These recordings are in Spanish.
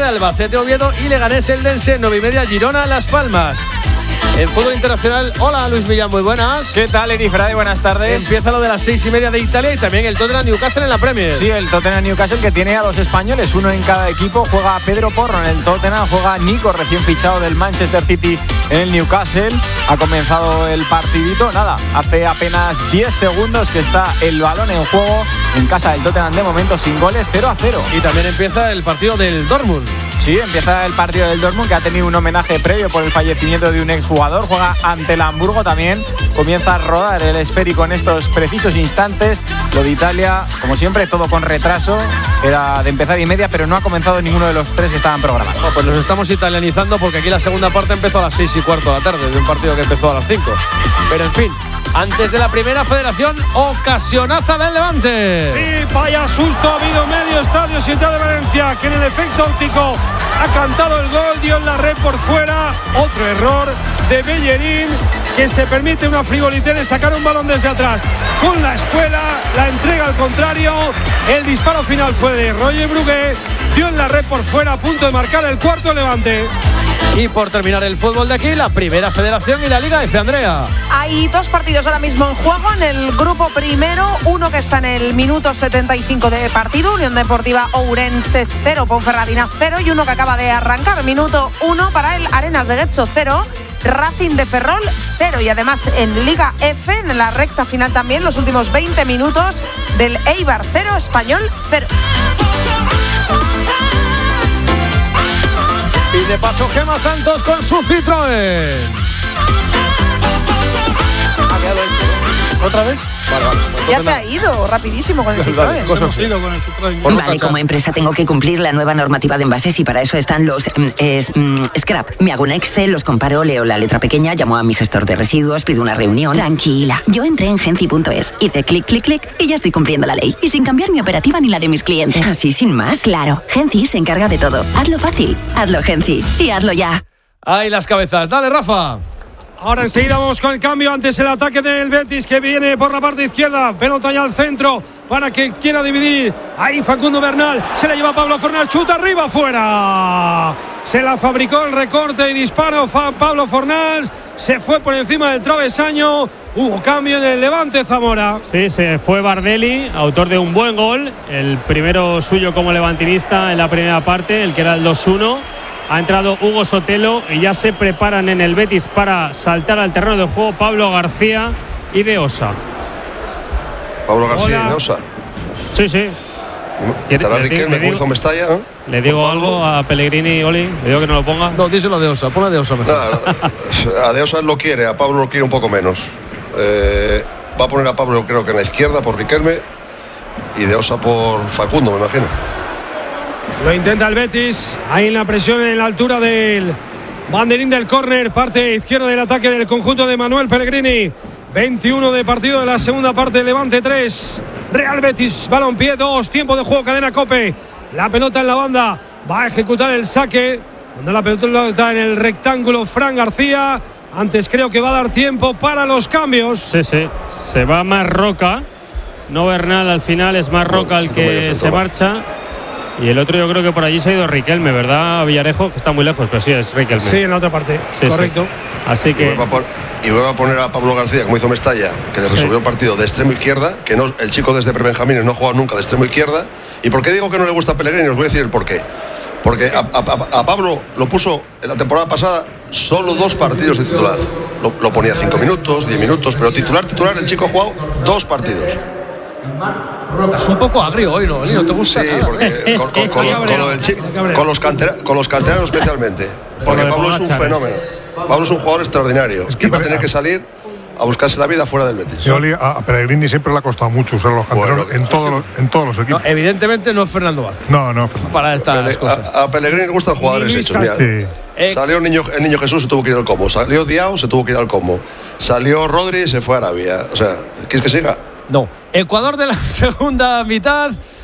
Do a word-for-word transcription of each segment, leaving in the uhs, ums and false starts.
Albacete Oviedo y Leganés Eldense, nueve y media Girona Las Palmas. En fútbol internacional, hola Luis Millán, muy buenas. ¿Qué tal, Eri Frade? Buenas tardes. Empieza lo de las seis y media de Italia y también el Tottenham Newcastle en la Premier. Sí, el Tottenham Newcastle, que tiene a dos españoles, uno en cada equipo. Juega Pedro Porro en el Tottenham, juega Nico, recién fichado del Manchester City en el Newcastle. Ha comenzado el partidito, nada, hace apenas diez segundos que está el balón en juego en casa del Tottenham, de momento sin goles, cero a cero. Y también empieza el partido del Dortmund. Sí, empieza el partido del Dortmund, que ha tenido un homenaje previo por el fallecimiento de un exjugador. Juega ante el Hamburgo también. Comienza a rodar el esférico en estos precisos instantes. Lo de Italia, como siempre, todo con retraso. Era de empezar y media, pero no ha comenzado ninguno de los tres que estaban programados. Oh, pues nos estamos italianizando porque aquí la segunda parte empezó a las seis y cuarto de la tarde, de un partido que empezó a las cinco. Pero en fin, antes de la primera federación, ocasionaza del Levante. Sí, vaya susto ha habido medio estadio Ciudad de Valencia, que en el efecto óptico ha cantado el gol, dio en la red por fuera. Otro error de Bellerín, que se permite una frivolité de sacar un balón desde atrás con la espuela, la entrega al contrario. El disparo final fue de Roger Brugué, dio en la red por fuera, a punto de marcar el cuarto Levante. Y por terminar el fútbol de aquí, la primera federación y la Liga F, Andrea. Hay dos partidos ahora mismo en juego. En el grupo primero, uno que está en el minuto setenta y cinco de partido, Unión Deportiva Ourense cero, Ponferradina cero, y uno que acaba de arrancar, minuto uno para el Arenas de Getxo cero, Racing de Ferrol cero. Y además en Liga F, en la recta final también, los últimos veinte minutos del Eibar cero, Español cero. Y de paso, Gemma Santos con su Citroën. ¿Otra vez? Vale, vale. Ya se ha ido rapidísimo con el Citroën. Hemos ido con el Citroën. Vale, como empresa tengo que cumplir la nueva normativa de envases y para eso están los mm, es, mm, scrap. Me hago un Excel, los comparo, leo la letra pequeña, llamo a mi gestor de residuos, pido una reunión. Tranquila, yo entré en Genci punto es, hice clic, clic, clic y ya estoy cumpliendo la ley. Y sin cambiar mi operativa ni la de mis clientes. ¿Así sin más? Claro, Genci se encarga de todo. Hazlo fácil, hazlo Genci y hazlo ya. Ahí las cabezas. Dale, Rafa. Ahora enseguida vamos con el cambio. Antes el ataque del Betis, que viene por la parte izquierda. Pelota ya al centro para que quiera dividir. Ahí Facundo Bernal. Se la lleva Pablo Fornals. Chuta arriba, fuera. Se la fabricó el recorte y disparo. Pablo Fornals se fue por encima del travesaño. Hubo cambio en el Levante, Zamora. Sí, se fue Bardelli, autor de un buen gol. El primero suyo como levantinista en la primera parte, el que era el dos uno. Ha entrado Hugo Sotelo y ya se preparan en el Betis para saltar al terreno de juego Pablo García y De Osa. Pablo García y De Osa. Sí, sí. ¿Estará Riquelme como hizo Mestalla? ¿No? Le digo algo a Pellegrini, Oli, le digo que no lo ponga. No, díselo a De Osa, ponle a De Osa mejor. No, a De Osa lo quiere, a Pablo lo quiere un poco menos. Eh, va a poner a Pablo, creo que en la izquierda por Riquelme y De Osa por Facundo, me imagino. Lo intenta el Betis. Ahí en la presión en la altura del banderín del córner. Parte izquierda del ataque del conjunto de Manuel Pellegrini. veintiuno de partido de la segunda parte. Levante tres. Real Betis. Balompié dos. Tiempo de juego. Cadena Cope. La pelota en la banda. Va a ejecutar el saque. Cuando la pelota está en el rectángulo, Fran García. Antes creo que va a dar tiempo para los cambios. Sí, sí. Se va Marroca. No Bernal al final. Es Marroca el que se marcha. Y el otro yo creo que por allí se ha ido Riquelme, ¿verdad? Villarejo, que está muy lejos, pero sí es Riquelme. Sí, en la otra parte, sí, correcto. Sí. Así que... Y vuelve, poner, y vuelve a poner a Pablo García, como hizo Mestalla, que le resolvió sí. el partido de extremo izquierda, que no, el chico desde Prebenjamines no ha jugado nunca de extremo izquierda. ¿Y por qué digo que no le gusta a Pellegrini? Os voy a decir el por qué. Porque a, a, a Pablo lo puso en la temporada pasada solo dos partidos de titular. Lo, lo ponía cinco minutos, diez minutos, pero titular, titular, el chico ha jugado dos partidos. Es un poco agrio hoy, ¿no? ¿No te gusta? Sí, porque con, con, con, lo, con, lo del chico, con, los cantera, con los canteranos especialmente. Porque Pablo es un fenómeno. Pablo es un jugador extraordinario. Es que y va a tener que salir a buscarse la vida fuera del Betis. Sí, Oli, a Pellegrini siempre le ha costado mucho usar los canteranos bueno, en, todos los, en todos los equipos. No, evidentemente no es Fernando Vázquez. No, no, Fernando. Para estas Pele, cosas. A, a Pellegrini le gustan jugadores hechos. Mira, sí. eh, salió el niño, el niño Jesús, se tuvo que ir al Como. Salió Diao, se tuvo que ir al Como. Salió Rodri, se fue a Arabia. O sea, ¿quieres que siga? No. Ecuador de la segunda mitad.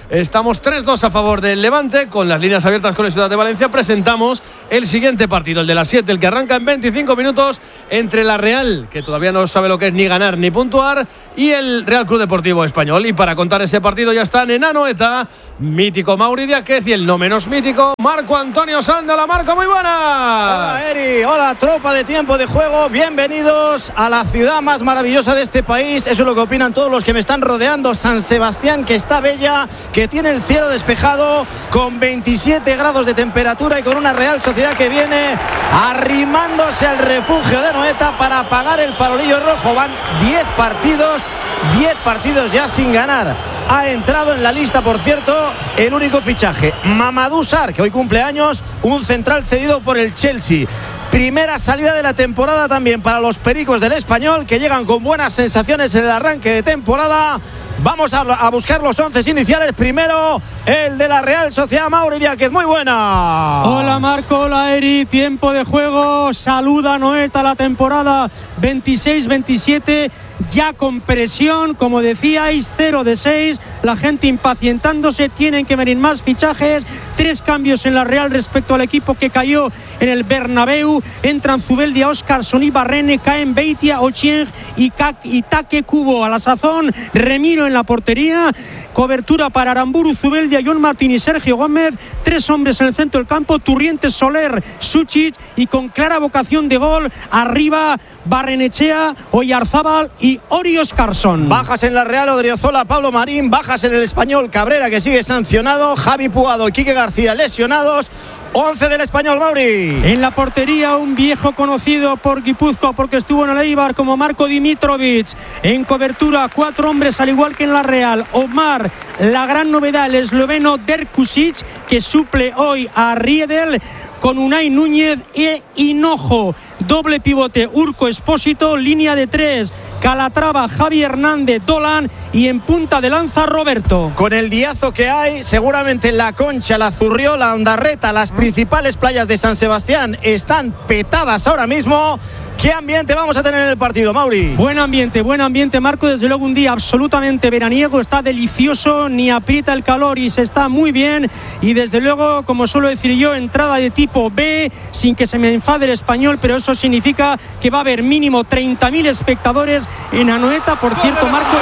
Estamos tres dos a favor del Levante. Con las líneas abiertas con la Ciudad de Valencia presentamos el siguiente partido, el de las siete, el que arranca en veinticinco minutos entre la Real, que todavía no sabe lo que es ni ganar ni puntuar, y el Real Club Deportivo Español. Y para contar ese partido ya están en Anoeta mítico Mauri Diáquez y el no menos mítico Marco Antonio Sándala. Marco, muy buenas. Hola Eri, hola tropa de Tiempo de Juego, bienvenidos a la ciudad más maravillosa de este país. Eso es lo que opinan todos los que me están rodeando. San Sebastián, que está bella, que tiene el cielo despejado, con veintisiete grados de temperatura y con una Real Sociedad que viene arrimándose al refugio de Anoeta para apagar el farolillo rojo. Van diez partidos, diez partidos ya sin ganar. Ha entrado en la lista, por cierto, el único fichaje, Mamadou Sarr, que hoy cumple años, un central cedido por el Chelsea. Primera salida de la temporada también para los Pericos del Español, que llegan con buenas sensaciones en el arranque de temporada. Vamos a, a buscar los once iniciales. Primero, el de la Real Sociedad, Mauri Diáquez. Muy buena. Hola Marco, hola Eri. Tiempo de Juego. Saluda Anoeta la temporada veintiséis veintisiete. Ya con presión, como decíais, cero de seis. La gente impacientándose. Tienen que venir más fichajes. Tres cambios en la Real respecto al equipo que cayó en el Bernabéu. Entran Zubeldia, Óscarson y Barrene. Caen Beitia, Ochieng y, y Take Kubo. A la sazón, Remiro en la portería. Cobertura para Aramburu, Zubeldia, John Martín y Sergio Gómez. Tres hombres en el centro del campo. Turrientes, Soler, Suchic. Y con clara vocación de gol, arriba Barrenechea, Oyarzábal y Ori Óscarson. Bajas en la Real, Odriozola, Pablo Marín. Bajas en el Español, Cabrera, que sigue sancionado. Javi Puado y Quique García lesionados. once del Español, Mauri. En la portería, un viejo conocido por Guipúzcoa porque estuvo en el Eibar, como Marco Dimitrovic. En cobertura, cuatro hombres al igual que en la Real. Omar, la gran novedad, el esloveno Derkusic, que suple hoy a Riedel, con Unai Núñez e Hinojo. Doble pivote, Urco Espósito, línea de tres, Calatrava, Javi Hernández, Dolan, y en punta de lanza Roberto. Con el diazo que hay, seguramente La Concha, La Zurriola, Ondarreta, las principales playas de San Sebastián están petadas ahora mismo. ¿Qué ambiente vamos a tener en el partido, Mauri? Buen ambiente, buen ambiente, Marco. Desde luego un día absolutamente veraniego. Está delicioso, ni aprieta el calor y se está muy bien. Y desde luego, como suelo decir yo, entrada de tipo B, sin que se me enfade el Español, pero eso significa que va a haber mínimo treinta mil espectadores en Anoeta. Por cierto, Marco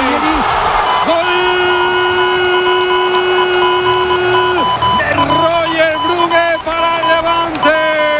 y ¡Gol de Roger Brugge para el Levante!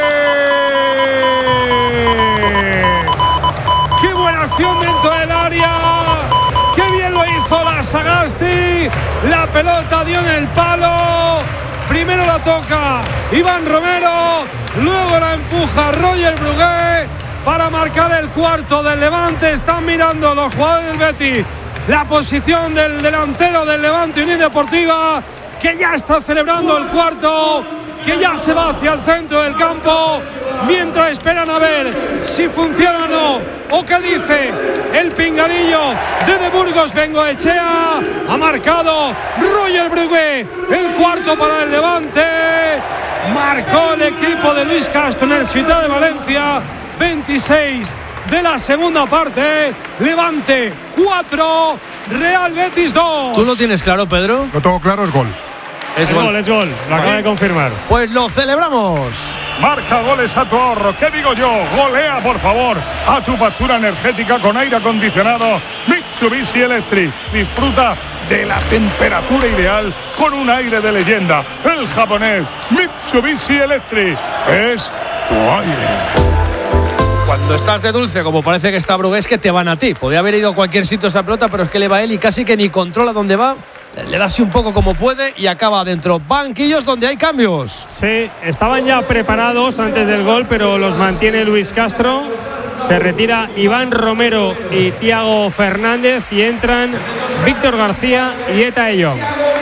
¡Qué buena acción dentro del área! ¡Qué bien lo hizo la Sagasti! La pelota dio en el palo. Primero la toca Iván Romero, luego la empuja Roger Brugge para marcar el cuarto del Levante. Están mirando los jugadores del Betis la posición del delantero del Levante Unión Deportiva, que ya está celebrando el cuarto, que ya se va hacia el centro del campo, mientras esperan a ver si funciona o no, o qué dice el pinganillo de De Burgos Bengoechea. Ha marcado Roger Brugge el cuarto para el Levante. Marcó el equipo de Luis Castro en el Ciudad de Valencia. veintiséis de la segunda parte. Levante cuatro, Real Betis dos. ¿Tú lo tienes claro, Pedro? Lo tengo claro, es gol. Es, es gol, gol, es gol. Lo acaba de confirmar. Pues lo celebramos. Marca goles a tu ahorro. ¿Qué digo yo? Golea, por favor, a tu factura energética con aire acondicionado Mitsubishi Electric. Disfruta de la temperatura ideal con un aire de leyenda. El japonés Mitsubishi Electric es tu aire. Cuando estás de dulce, como parece que está Brugge, es que te van a ti. Podría haber ido a cualquier sitio esa pelota, pero es que le va él y casi que ni controla dónde va. Le da así un poco como puede y acaba adentro. Banquillos donde hay cambios. Sí, estaban ya preparados antes del gol, pero los mantiene Luis Castro. Se retira Iván Romero y Thiago Fernández y entran Víctor García y Eta Eyong.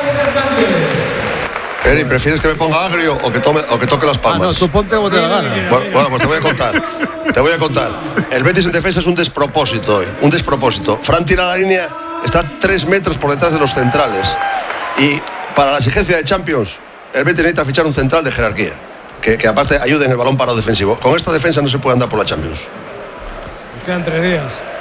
Eri, ¿prefieres que me ponga agrio o que, tome, o que toque las palmas? Ah, no, tú ponte como te da gana. Bueno, bueno, pues te voy a contar. Te voy a contar. El Betis en defensa es un despropósito hoy. Un despropósito. Fran tira la línea, está tres metros por detrás de los centrales. Y para la exigencia de Champions, el Betis necesita fichar un central de jerarquía. Que, que aparte ayude en el balón parado defensivo. Con esta defensa no se puede andar por la Champions. Nos quedan tres días.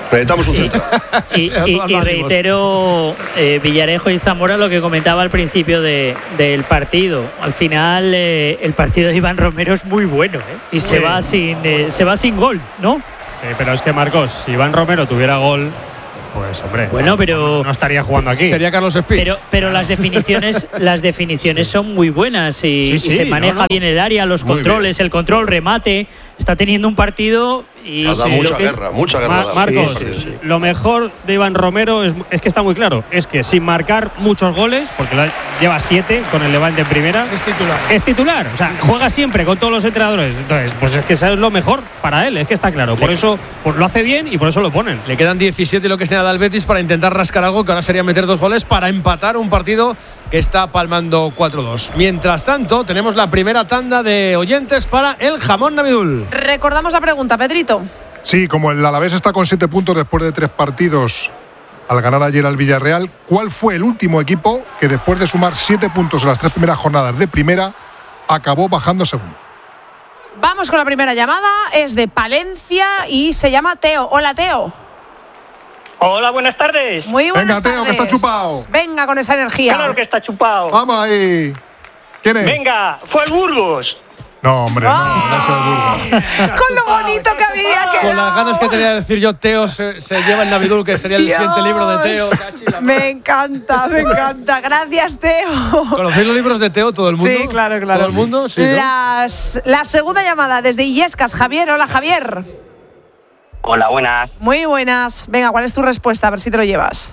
Necesitamos un central. Y, y, y reitero, eh, Villarejo y Zamora, lo que comentaba al principio de, del partido. Al final, eh, el partido de Iván Romero es muy bueno, ¿eh? Y sí. se va sin eh, se va sin gol, ¿no? Sí, pero es que, Marcos, si Iván Romero tuviera gol, pues hombre, bueno, pero no estaría jugando aquí. Sería Carlos Espí. Pero, pero las definiciones, las definiciones son muy buenas y, sí, sí, y se maneja no, no. bien el área, los Muy controles, bien. el control, remate. Está teniendo un partido y Ha dado sí, mucha lo que- guerra, mucha guerra. Ma- ha dado. Marcos, Sí, sí, sí. lo mejor de Iván Romero es, es que está muy claro, es que sin marcar muchos goles, porque la- lleva siete con el Levante en primera, Es titular. es titular, o sea, juega siempre con todos los entrenadores. Entonces, pues es que eso es lo mejor para él, es que está claro. Por eso pues lo hace bien y por eso lo ponen. Le quedan diecisiete y lo que es nada al Betis para intentar rascar algo, que ahora sería meter dos goles para empatar un partido que está palmando cuatro dos. Mientras tanto, tenemos la primera tanda de oyentes para el jamón Navidul. Recordamos la pregunta, Pedrito. Sí, como el Alavés está con siete puntos después de tres partidos al ganar ayer al Villarreal, ¿cuál fue el último equipo que después de sumar siete puntos en las tres primeras jornadas de primera acabó bajando segundo? Vamos con la primera llamada. Es de Palencia y se llama Teo. Hola, Teo. Hola, buenas tardes. Muy buenas Venga, Teo, tardes. que está chupado. Venga con esa energía. Claro que está chupado. Vamos ahí. ¿Quién es? Venga, fue el Burgos. No, hombre, no, no es el Burgos. Con lo bonito que había quedado. Con las ganas que tenía de decir yo, Teo se, se lleva el Navidul, que sería el Dios. siguiente libro de Teo. Me encanta, me encanta. Gracias, Teo. ¿Conocéis los libros de Teo, todo el mundo? Sí, claro, claro. ¿Todo el mundo? Sí, ¿no? Las, la segunda llamada desde Illescas. Javier, hola, Javier. Hola, buenas. Muy buenas. Venga, ¿cuál es tu respuesta? A ver si te lo llevas.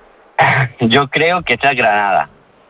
Yo creo que es el Granada.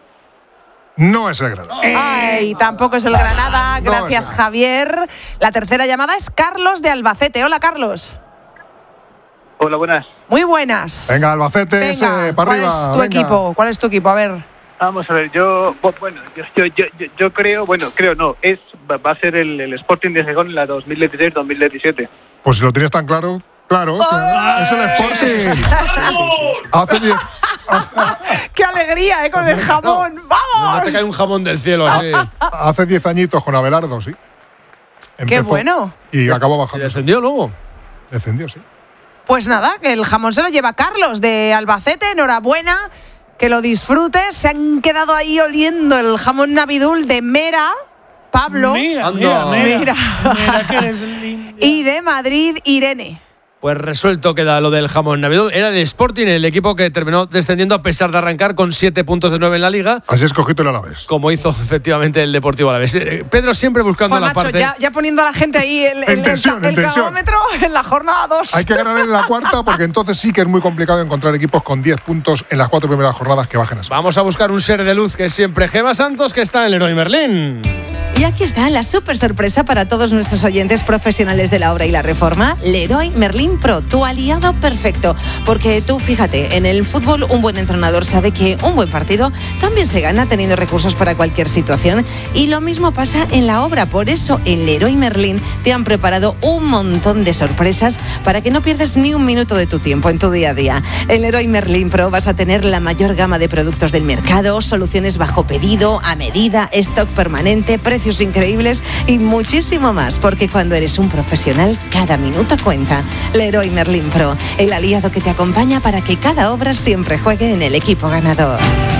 No es el Granada. Ay, tampoco es el Granada. No, Gracias, no. Javier. La tercera llamada es Carlos de Albacete. Hola, Carlos. Hola, buenas. Muy buenas. Venga, Albacete, Venga, ese, para ¿cuál arriba. es tu venga. equipo? ¿Cuál es tu equipo? A ver. Vamos a ver, yo, bueno, yo, yo, yo, yo- yo creo, bueno, creo no, es va va a ser el, el Sporting de Gijón en la dos mil dieciséis dos mil diecisiete. Pues si lo tienes tan claro, claro. que es el Sporting. Hace diez. ¡Qué alegría, eh! Con el jamón. ¡Vamos! No te cae un jamón del cielo así. Hace diez añitos con Abelardo, sí. ¡Qué Empezó bueno! Y acabó ¿Y bajando. descendió luego? Descendió, sí. Pues nada, que el jamón se lo lleva Carlos de Albacete. Enhorabuena, que lo disfrutes. Se han quedado ahí oliendo el jamón Navidul de Mera, Pablo. Mira, mira, Mira. Mira que eres lindo. Y de Madrid, Irene. Pues resuelto queda lo del jamón Navidul. Era el Sporting, el equipo que terminó descendiendo a pesar de arrancar con siete puntos de nueve en la Liga, Así es cogito el Alavés. como hizo efectivamente el Deportivo Alavés. Eh, Pedro siempre buscando Joder, la macho, parte… ya, ya poniendo a la gente ahí el, En el, el tensión, ca- en el tensión. cronómetro en la jornada dos. Hay que ganar en la cuarta porque entonces sí que es muy complicado encontrar equipos con diez puntos en las cuatro primeras jornadas que bajen así. Vamos a buscar un ser de luz que es siempre Gema Santos, que está en el Leroy Merlin. Y aquí está la súper sorpresa para todos nuestros oyentes profesionales de la obra y la reforma. Leroy Merlin Pro, tu aliado perfecto. Porque tú, fíjate, en el fútbol un buen entrenador sabe que un buen partido también se gana teniendo recursos para cualquier situación. Y lo mismo pasa en la obra. Por eso en Leroy Merlin te han preparado un montón de sorpresas para que no pierdas ni un minuto de tu tiempo en tu día a día. En Leroy Merlin Pro vas a tener la mayor gama de productos del mercado, soluciones bajo pedido, a medida, stock permanente, precios increíbles y muchísimo más, porque cuando eres un profesional, cada minuto cuenta. Leroy Merlin Pro, el aliado que te acompaña para que cada obra siempre juegue en el equipo ganador.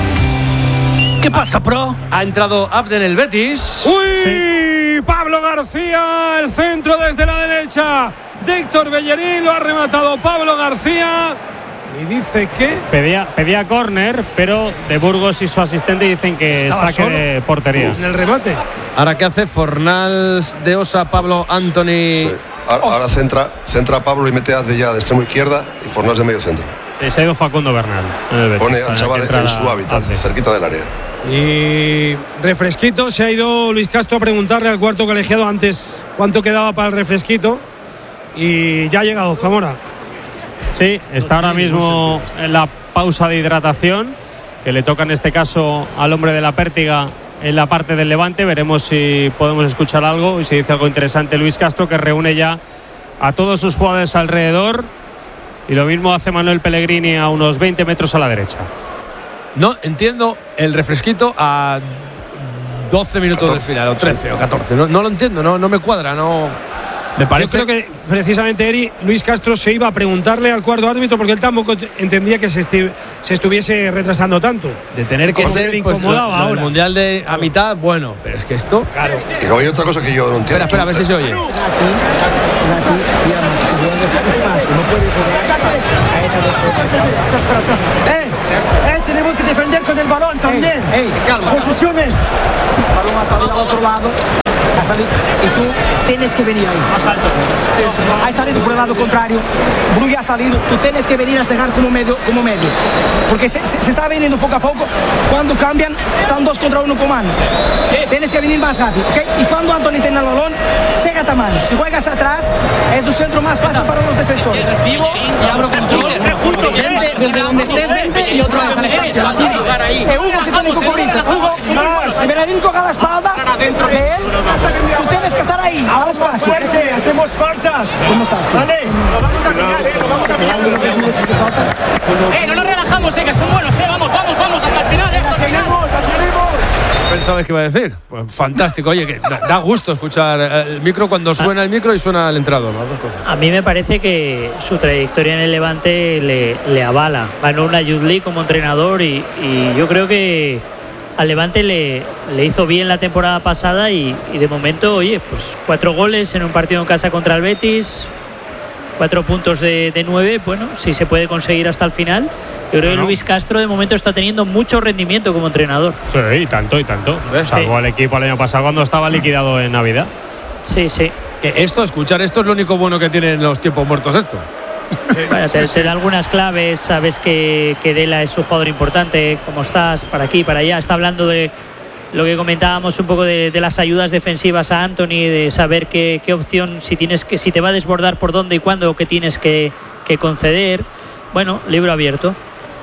¿Qué pasa, pro? Ha entrado Abden el Betis. ¡Uy! Pablo García, el centro desde la derecha de Héctor Bellerín, lo ha rematado Pablo García. Y dice que Pedía, pedía córner, pero de Burgos y su asistente dicen que Estaba saque solo de portería. en el remate. Ahora, ¿qué hace Fornals de Osa, Pablo, Anthony? Sí. Ahora, ahora centra, centra a Pablo y mete a de ya de extremo izquierda y Fornals de medio centro. Eh, Se ha ido Facundo Bernal. en el Betis, Pone para al que chaval entrara en su hábitat, Abde. cerquita del área. Y refresquito, se ha ido Luis Castro a preguntarle al cuarto colegiado antes cuánto quedaba para el refresquito. Y ya ha llegado Zamora. Sí, está ahora mismo en la pausa de hidratación, que le toca en este caso al hombre de la Pértiga en la parte del Levante. Veremos si podemos escuchar algo y si dice algo interesante Luis Castro, que reúne ya a todos sus jugadores alrededor. Y lo mismo hace Manuel Pellegrini a unos veinte metros a la derecha. No entiendo el refresquito a doce minutos del final, o trece o catorce. No, no lo entiendo, no, no me cuadra, no. Me parece. Yo creo que precisamente Eri, Luis Castro se iba a preguntarle al cuarto árbitro porque él tampoco entendía que se, esti- se estuviese retrasando tanto. De tener que Como ser le pues, incomodaba lo- lo del ahora. mundial de a mitad, bueno, pero es que esto. Claro. Y luego hay otra cosa que yo no entiendo. Espera, espera, a ver si se oye. ¡Eh! ¡Eh! Tenemos que defender con el balón también. ¡Ey! Confusiones. El balón ha salido al otro lado. Ha salido. Y tú tienes que venir ahí. Más alto. Ha salido por el lado contrario. Brugge ha salido. Tú tienes que venir a cegar como medio. Como medio. Porque se, se, se está viniendo poco a poco. Cuando cambian, están dos contra uno con mano. Tienes que venir más rápido, ¿ok? Y cuando Anthony tiene el balón, cégate a mano. Si juegas atrás, es un centro más fácil para los defensores. Vivo y abro control. Vente desde donde estés, vente y otro deja el espacio. Es Hugo que tiene que cubrirte. Hugo, si Bellerín coja la espalda de él, tú tienes que estar ahí, al espacio. Hacemos faltas. ¿Cómo estás? Vale. Lo vamos a mirar, eh. Lo vamos a mirar. Eh, no nos relajamos, eh, que son buenos, eh. Vamos, vamos, vamos, hasta el final, eh. Hasta el final. ¿Pensabais que iba a decir? Pues fantástico, oye, que da, da gusto escuchar el micro cuando suena el micro y suena el entrenador, las dos cosas. A mí me parece que su trayectoria en el Levante le, le avala. Ganó una Youth League como entrenador y, y yo creo que al Levante le, le hizo bien la temporada pasada y, y de momento, oye, pues cuatro goles en un partido en casa contra el Betis, cuatro puntos de, de nueve, bueno, si se puede conseguir hasta el final. Yo creo que Bueno. Luis Castro de momento está teniendo mucho rendimiento como entrenador. Sí, y tanto, y tanto. Salvo al equipo el año pasado cuando estaba liquidado en Navidad. Sí, sí. Que esto, escuchar esto es lo único bueno que tienen los tiempos muertos esto. Bueno, te, te da algunas claves, sabes que, que Dela es un jugador importante, cómo estás, para aquí, para allá. Está hablando de lo que comentábamos un poco de, de las ayudas defensivas a Anthony, de saber qué, qué opción, si tienes que, si te va a desbordar por dónde y cuándo, o qué tienes que, que conceder. Bueno, libro abierto.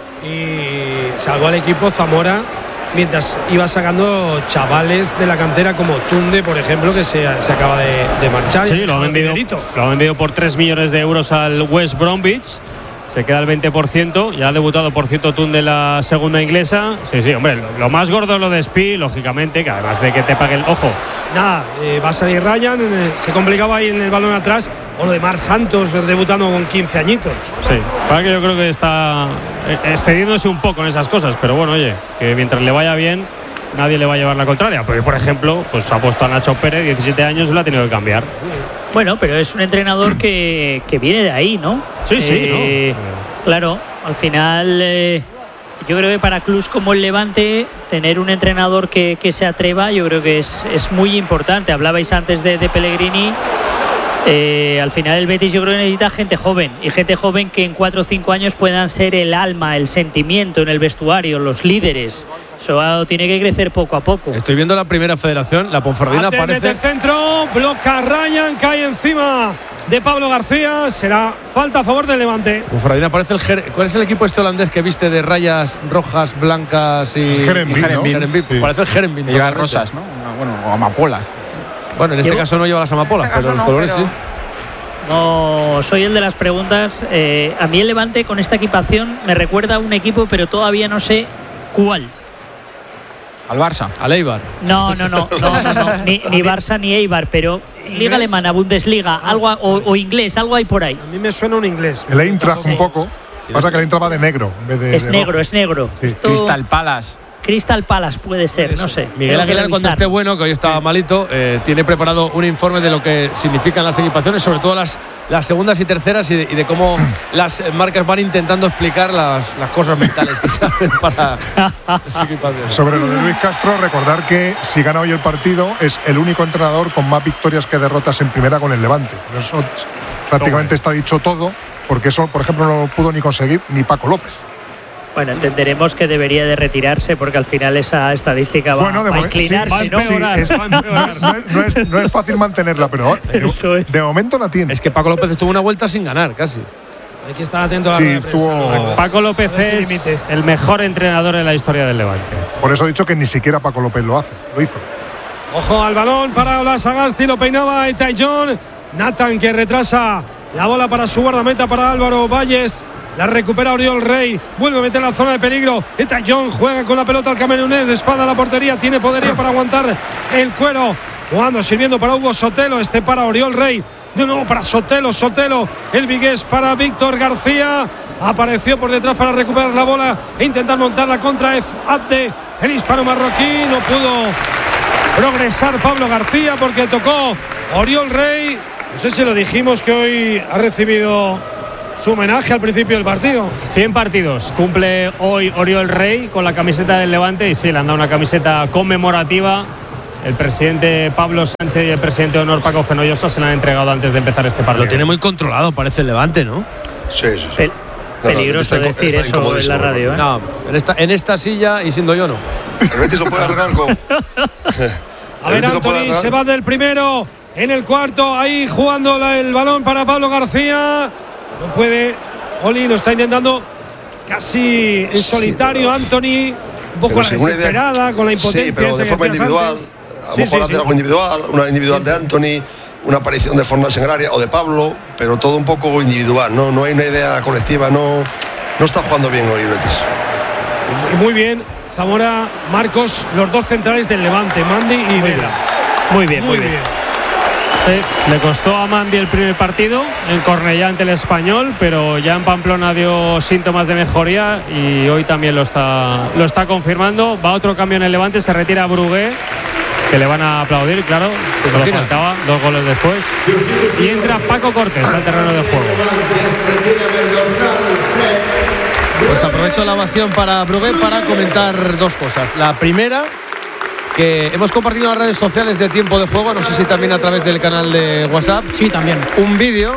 Y salvó al equipo Zamora mientras iba sacando chavales de la cantera como Tunde, por ejemplo, que se, se acaba de, de marchar. Sí, lo ha, vendido, lo ha vendido por tres millones de euros al West Bromwich. Se queda el veinte por ciento. Ya ha debutado, por cierto, Tunde en la segunda inglesa. Sí, sí, hombre, lo, lo más gordo es lo de Spi, lógicamente, que además de que te pague el ojo. Nada, eh, va a salir Ryan, eh, se complicaba ahí en el balón atrás. O lo de Mar Santos, debutando con quince añitos. Sí, para que yo creo que está excediéndose un poco en esas cosas, pero bueno, oye, que mientras le vaya bien, nadie le va a llevar la contraria. Porque, por ejemplo, pues ha puesto a Nacho Pérez, diecisiete años, y lo ha tenido que cambiar. Bueno, pero es un entrenador que, que viene de ahí, ¿no? Sí, sí, eh, ¿no? Claro, al final eh, yo creo que para clubs como el Levante tener un entrenador que, que se atreva, yo creo que es, es muy importante. Hablabais antes de, de Pellegrini. Eh, al final el Betis yo creo que necesita gente joven, y gente joven que en cuatro o cinco años puedan ser el alma, el sentimiento en el vestuario, los líderes. Eso tiene que crecer poco a poco. Estoy viendo la primera federación, la Ponferradina Antes parece. mete el centro, bloca Ryan, cae encima de Pablo García. Será falta a favor del Levante. Ponferradina parece el Ger- ¿Cuál es el equipo este holandés que viste de rayas rojas, blancas y Herenveen, ¿no? Herenveen? Sí. Parece el Herenveen. Que lleva totalmente. rosas, ¿no? Bueno, o amapolas. Bueno, en este Llevo- caso no lleva las amapolas, En este pero caso los no, colores pero- sí. No soy el de las preguntas. Eh, a mí el Levante con esta equipación me recuerda a un equipo, pero todavía no sé cuál. Al Barça. Al Eibar. No, no, no, no, no, no. Ni, ni Barça ni Eibar, pero Liga Alemana, Bundesliga, algo a- o, o inglés, algo hay por ahí. A mí me suena un inglés. El Eintracht un poco. Pasa que el Eintracht va de negro en vez de. Es de negro, rojo. es negro. Sí. Esto- Crystal Palace. Crystal Palace puede ser, no sé. Miguel Tengo que Aguilar, cuando revisar. esté bueno, que hoy estaba malito, eh, tiene preparado un informe de lo que significan las equipaciones, sobre todo las, las segundas y terceras, y de, y de cómo las marcas van intentando explicar las, las cosas mentales que se hacen para las equipaciones. Sobre lo de Luis Castro, recordar que si gana hoy el partido es el único entrenador con más victorias que derrotas en primera con el Levante. Por eso prácticamente está dicho todo, porque eso, por ejemplo, no lo pudo ni conseguir ni Paco López. Bueno, entenderemos que debería de retirarse porque al final esa estadística va, Bueno, de va a mo- sí, inclinarse, sí, ¿no? sí, es- no, no es, no es- no es fácil mantenerla, pero de, de momento la tiene. Es que Paco López estuvo una vuelta sin ganar, casi. Hay que estar atento a la Sí, rueda de prensa, estuvo- ¿no? Paco López A ver si es limite. el mejor entrenador en la historia del Levante. Por eso he dicho que ni siquiera Paco López lo hace, lo hizo. Ojo al balón para Olasagasti, lo peinaba Itai John. Nathan que retrasa la bola para su guardameta, para Álvaro Valles. La recupera Oriol Rey, vuelve a meter la zona de peligro. Itai John juega con la pelota al camerunés, de espalda a la portería, tiene poderío para aguantar el cuero. Jugando, sirviendo para Hugo Sotelo, este para Oriol Rey. De nuevo para Sotelo, Sotelo, el vigués para Víctor García. Apareció por detrás para recuperar la bola e intentar montarla contra Abde, el hispano marroquí. No pudo progresar Pablo García porque tocó Oriol Rey. No sé si lo dijimos que hoy ha recibido su homenaje al principio del partido. cien partidos cumple hoy Oriol Rey con la camiseta del Levante y sí, le han dado una camiseta conmemorativa. El presidente Pablo Sánchez y el presidente de honor Paco Fenollosa se la han entregado antes de empezar este partido. Lo tiene muy controlado, parece el Levante, ¿no? Sí, sí, sí. Pel- peligroso no, no, decir está, está eso en la radio, ¿eh? No, en esta, en esta silla y siendo yo no. El Betis lo puede arreglar con... A ver, Anthony se va del primero en el cuarto, ahí jugando la, el balón para Pablo García. No puede, Oli lo está intentando casi en solitario, sí, Anthony, un poco a la desesperada, idea, con la impotencia. Sí, pero de forma individual, antes. a lo sí, mejor sí, hacer sí. algo individual, una individual de Anthony, una aparición de Fornals en el área, o de Pablo, pero todo un poco individual, no, no hay una idea colectiva, no, no está jugando bien hoy Betis. Muy bien, Zamora, Marcos, los dos centrales del Levante, Mandy y Vela. Muy bien, muy, muy bien. bien. Sí, le costó a Mandy el primer partido en Cornellá ante el Español, pero ya en Pamplona dio síntomas de mejoría y hoy también lo está, lo está confirmando. Va otro cambio en el Levante, se retira Brugué, que le van a aplaudir, claro, pues solo faltaba, dos goles después. Y entra Paco Cortés al terreno de juego. Pues aprovecho la ovación para Brugué para comentar dos cosas. La primera, que hemos compartido en las redes sociales de Tiempo de Juego, no sé si también a través del canal de WhatsApp. Sí, también. Un vídeo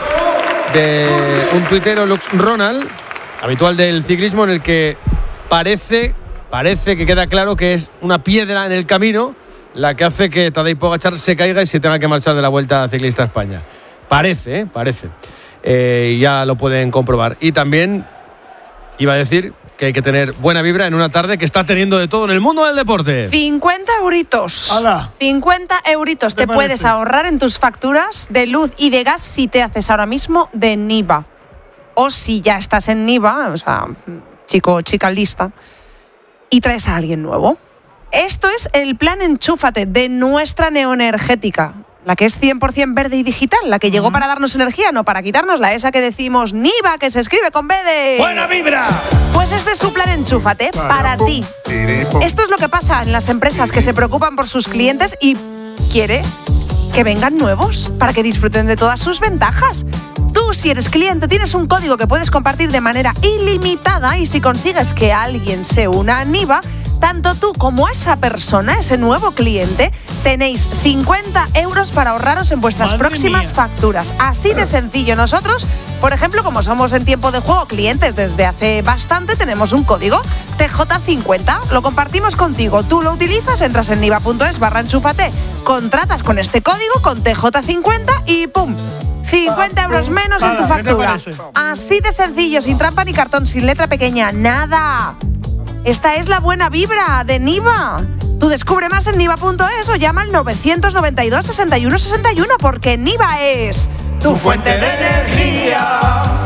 de un tuitero, Lux Ronald, habitual del ciclismo, en el que parece, parece que queda claro que es una piedra en el camino la que hace que Tadej Pogačar se caiga y se tenga que marchar de la Vuelta Ciclista a España. Parece, ¿eh? Parece. Eh, ya lo pueden comprobar. Y también iba a decir que hay que tener buena vibra en una tarde que está teniendo de todo en el mundo del deporte. cincuenta euritos. ¡Hala! cincuenta euritos te, te puedes ahorrar en tus facturas de luz y de gas si te haces ahora mismo de Niva. O si ya estás en Niva, o sea, chico o chica lista, y traes a alguien nuevo. Esto es el plan Enchúfate de nuestra Neoenergética, la que es cien por ciento verde y digital, la que llegó uh-huh. para darnos energía, no para quitárnosla, esa que decimos Niva, que se escribe con B de... ¡Buena vibra! Pues este es su plan Enchúfate para ti. Esto es lo que pasa en las empresas que se preocupan por sus clientes y quiere que vengan nuevos para que disfruten de todas sus ventajas. Tú, si eres cliente, tienes un código que puedes compartir de manera ilimitada y si consigues que alguien se una a Niva, tanto tú como esa persona, ese nuevo cliente, tenéis cincuenta euros para ahorraros en vuestras Madre próximas mía. facturas. Así de sencillo. Nosotros, por ejemplo, como somos en Tiempo de Juego clientes desde hace bastante, tenemos un código T J cincuenta. Lo compartimos contigo. Tú lo utilizas, entras en niva.es barra enchúfate, contratas con este código con T J cincuenta y ¡pum! cincuenta euros menos en tu factura. Así de sencillo, sin trampa ni cartón, sin letra pequeña, nada. Esta es la buena vibra de Niva. Tú descubre más en niva.es o llama al novecientos noventa y dos, sesenta y uno sesenta y uno porque Niva es tu fuente de energía.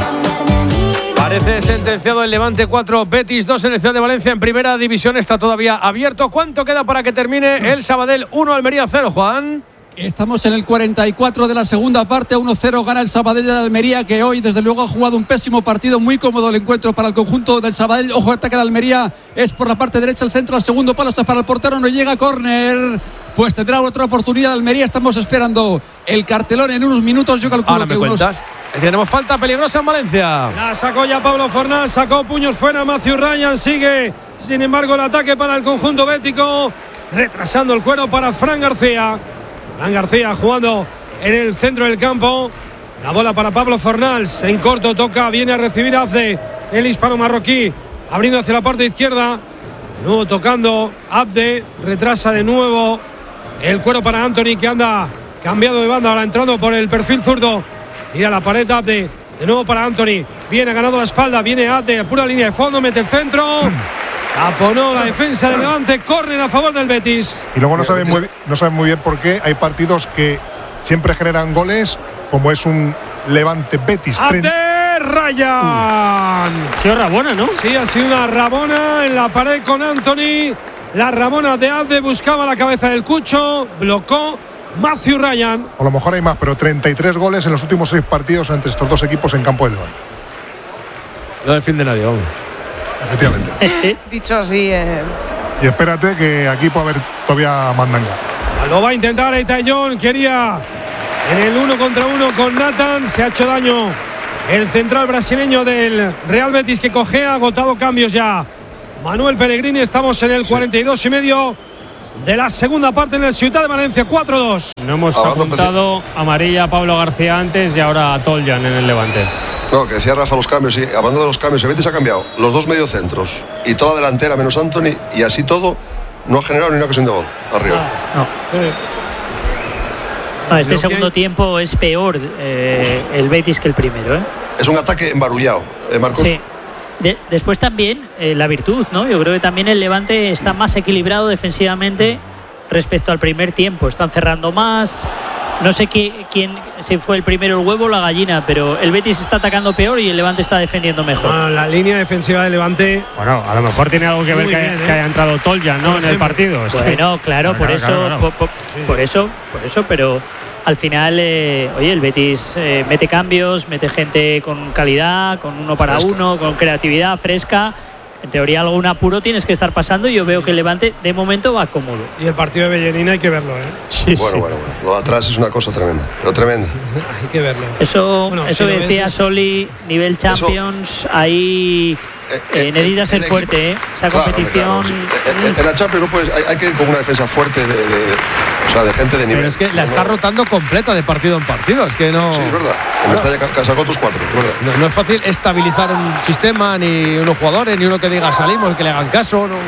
Parece sentenciado el Levante cuatro, Betis dos en el Ciudad de Valencia en primera división. Está todavía abierto. ¿Cuánto queda para que termine el Sabadell uno, Almería cero, Juan? Estamos en el cuarenta y cuatro de la segunda parte, uno cero gana el Sabadell de Almería, que hoy desde luego ha jugado un pésimo partido, muy cómodo el encuentro para el conjunto del Sabadell. Ojo, ataque de Almería, es por la parte derecha, el centro al segundo palo, está para el portero, no llega, córner, pues tendrá otra oportunidad Almería. Estamos esperando el cartelón en unos minutos, yo calculo Ahora me que unos... cuentas. Tenemos falta peligrosa en Valencia. La sacó ya Pablo Fornals, sacó puños fuera Matthew Ryan, sigue sin embargo el ataque para el conjunto bético, retrasando el cuero para Fran García. Fran García jugando en el centro del campo. La bola para Pablo Fornals. En corto toca, viene a recibir Abde, el hispano marroquí, abriendo hacia la parte izquierda. De nuevo tocando Abde, retrasa de nuevo el cuero para Anthony, que anda cambiado de banda, ahora entrando por el perfil zurdo. Tira la pared Abde, de nuevo para Anthony. Viene, ha ganado la espalda, viene Abde, pura línea de fondo, mete el centro. Taponó la defensa del Levante, córner a favor del Betis. Y luego no saben muy, no saben muy bien por qué hay partidos que siempre generan goles, como es un Levante-Betis. ¡Abde Ryan! Ha sido Rabona, ¿no? Sí, ha sido una Rabona en la pared con Anthony. La Rabona de Abde buscaba la cabeza del Cucho, blocó Matthew Ryan. A lo mejor hay más, pero treinta y tres goles en los últimos seis partidos entre estos dos equipos en campo de Levante. No defiende nadie, vamos. Efectivamente. Dicho así. Eh... Y espérate que aquí puede haber todavía mandanga. Lo va a intentar Etayón. Quería en el uno contra uno con Nathan. Se ha hecho daño el central brasileño del Real Betis, que cogea. Agotado cambios ya Manuel Pellegrini. Estamos en el cuarenta y dos y medio de la segunda parte en el Ciudad de Valencia. cuatro dos. No hemos apuntado amarilla a Pablo García antes y ahora a Toljan en el Levante. No, que decía Rafa los cambios, sí. Hablando de los cambios, el Betis ha cambiado los dos mediocentros y toda delantera menos Anthony, y así todo no ha generado ni una ocasión de gol arriba. No. No, este segundo tiempo es peor eh, el Betis que el primero, ¿eh? Es un ataque embarullado, ¿eh, Marcos? Sí. De, después también eh, la virtud, ¿no? Yo creo que también el Levante está más equilibrado defensivamente respecto al primer tiempo. Están cerrando más. No sé qué, quién, si fue el primero el huevo o la gallina, pero el Betis está atacando peor y el Levante está defendiendo mejor. Ah, la línea defensiva del Levante. Bueno, a lo mejor tiene algo que ver que, bien, haya, ¿eh? que haya entrado Toljan, ¿no? En el partido. Es bueno, que... claro, por claro, eso, claro, claro. Por, por, sí, por sí. eso, por eso, pero al final, eh, oye, el Betis eh, mete cambios, mete gente con calidad, con uno para fresca. uno, con creatividad fresca. En teoría algún apuro tienes que estar pasando y yo veo que el Levante de momento va cómodo. Y el partido de Bellerín hay que verlo, ¿eh? Sí, bueno, sí. bueno, bueno. Lo de atrás es una cosa tremenda, pero tremenda. Hay que verlo. Eso, bueno, eso si decía es... Soli, nivel Champions, eso... ahí eh, eh, necesitas el, el fuerte, ¿eh? Esa claro, competición. Claro, sí. en, en la Champions no puedes, hay, hay que ir con una defensa fuerte de, de, de, o sea, de gente de nivel. Pero es que la está rotando completa de partido en partido, es que no. Sí, es verdad. En Mestalla claro. sacó tus cuatro, es verdad. No, no es fácil estabilizar un sistema, ni unos jugadores, ni uno que diga salimos, que le hagan caso, no.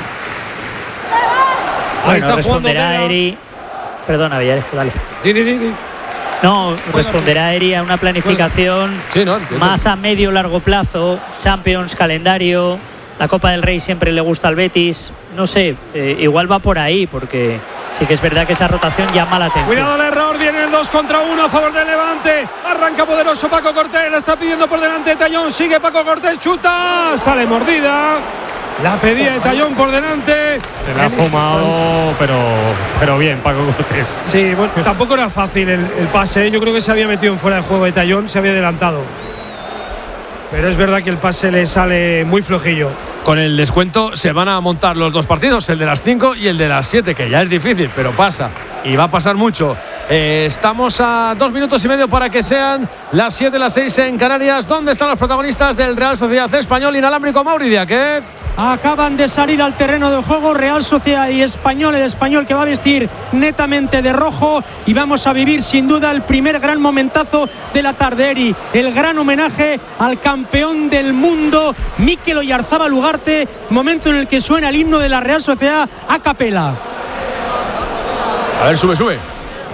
Ahí bueno, está responderá Eri. Perdona, Villarejo, dale. Di, di, di. No, responderá Eri a una planificación sí, no, más a medio largo plazo, Champions, calendario, la Copa del Rey siempre le gusta al Betis, no sé, eh, igual va por ahí, porque sí que es verdad que esa rotación llama la atención. Cuidado el error, viene el dos contra uno a favor del Levante, arranca poderoso Paco Cortés, la está pidiendo por delante Tallón, sigue Paco Cortés, chuta, sale mordida. La pedía de Tallón por delante. Se la ha fumado, pero, pero bien, Paco Cortés. Sí, bueno, tampoco era fácil el, el pase. Yo creo que se había metido en fuera de juego de Tallón, se había adelantado. Pero es verdad que el pase le sale muy flojillo. Con el descuento se van a montar los dos partidos, el de las cinco y el de las siete, que ya es difícil, pero pasa. Y va a pasar mucho. Eh, estamos a dos minutos y medio para que sean las siete, las seis en Canarias. ¿Dónde están los protagonistas del Real Sociedad Español Inalámbrico? Mauri Diáquez. Acaban de salir al terreno de juego Real Sociedad y Español, el español que va a vestir netamente de rojo, y vamos a vivir sin duda el primer gran momentazo de la tarde, Eri, el gran homenaje al campeón del mundo Mikel Oyarzábal Ugarte, momento en el que suena el himno de la Real Sociedad a capela. A ver, sube, sube.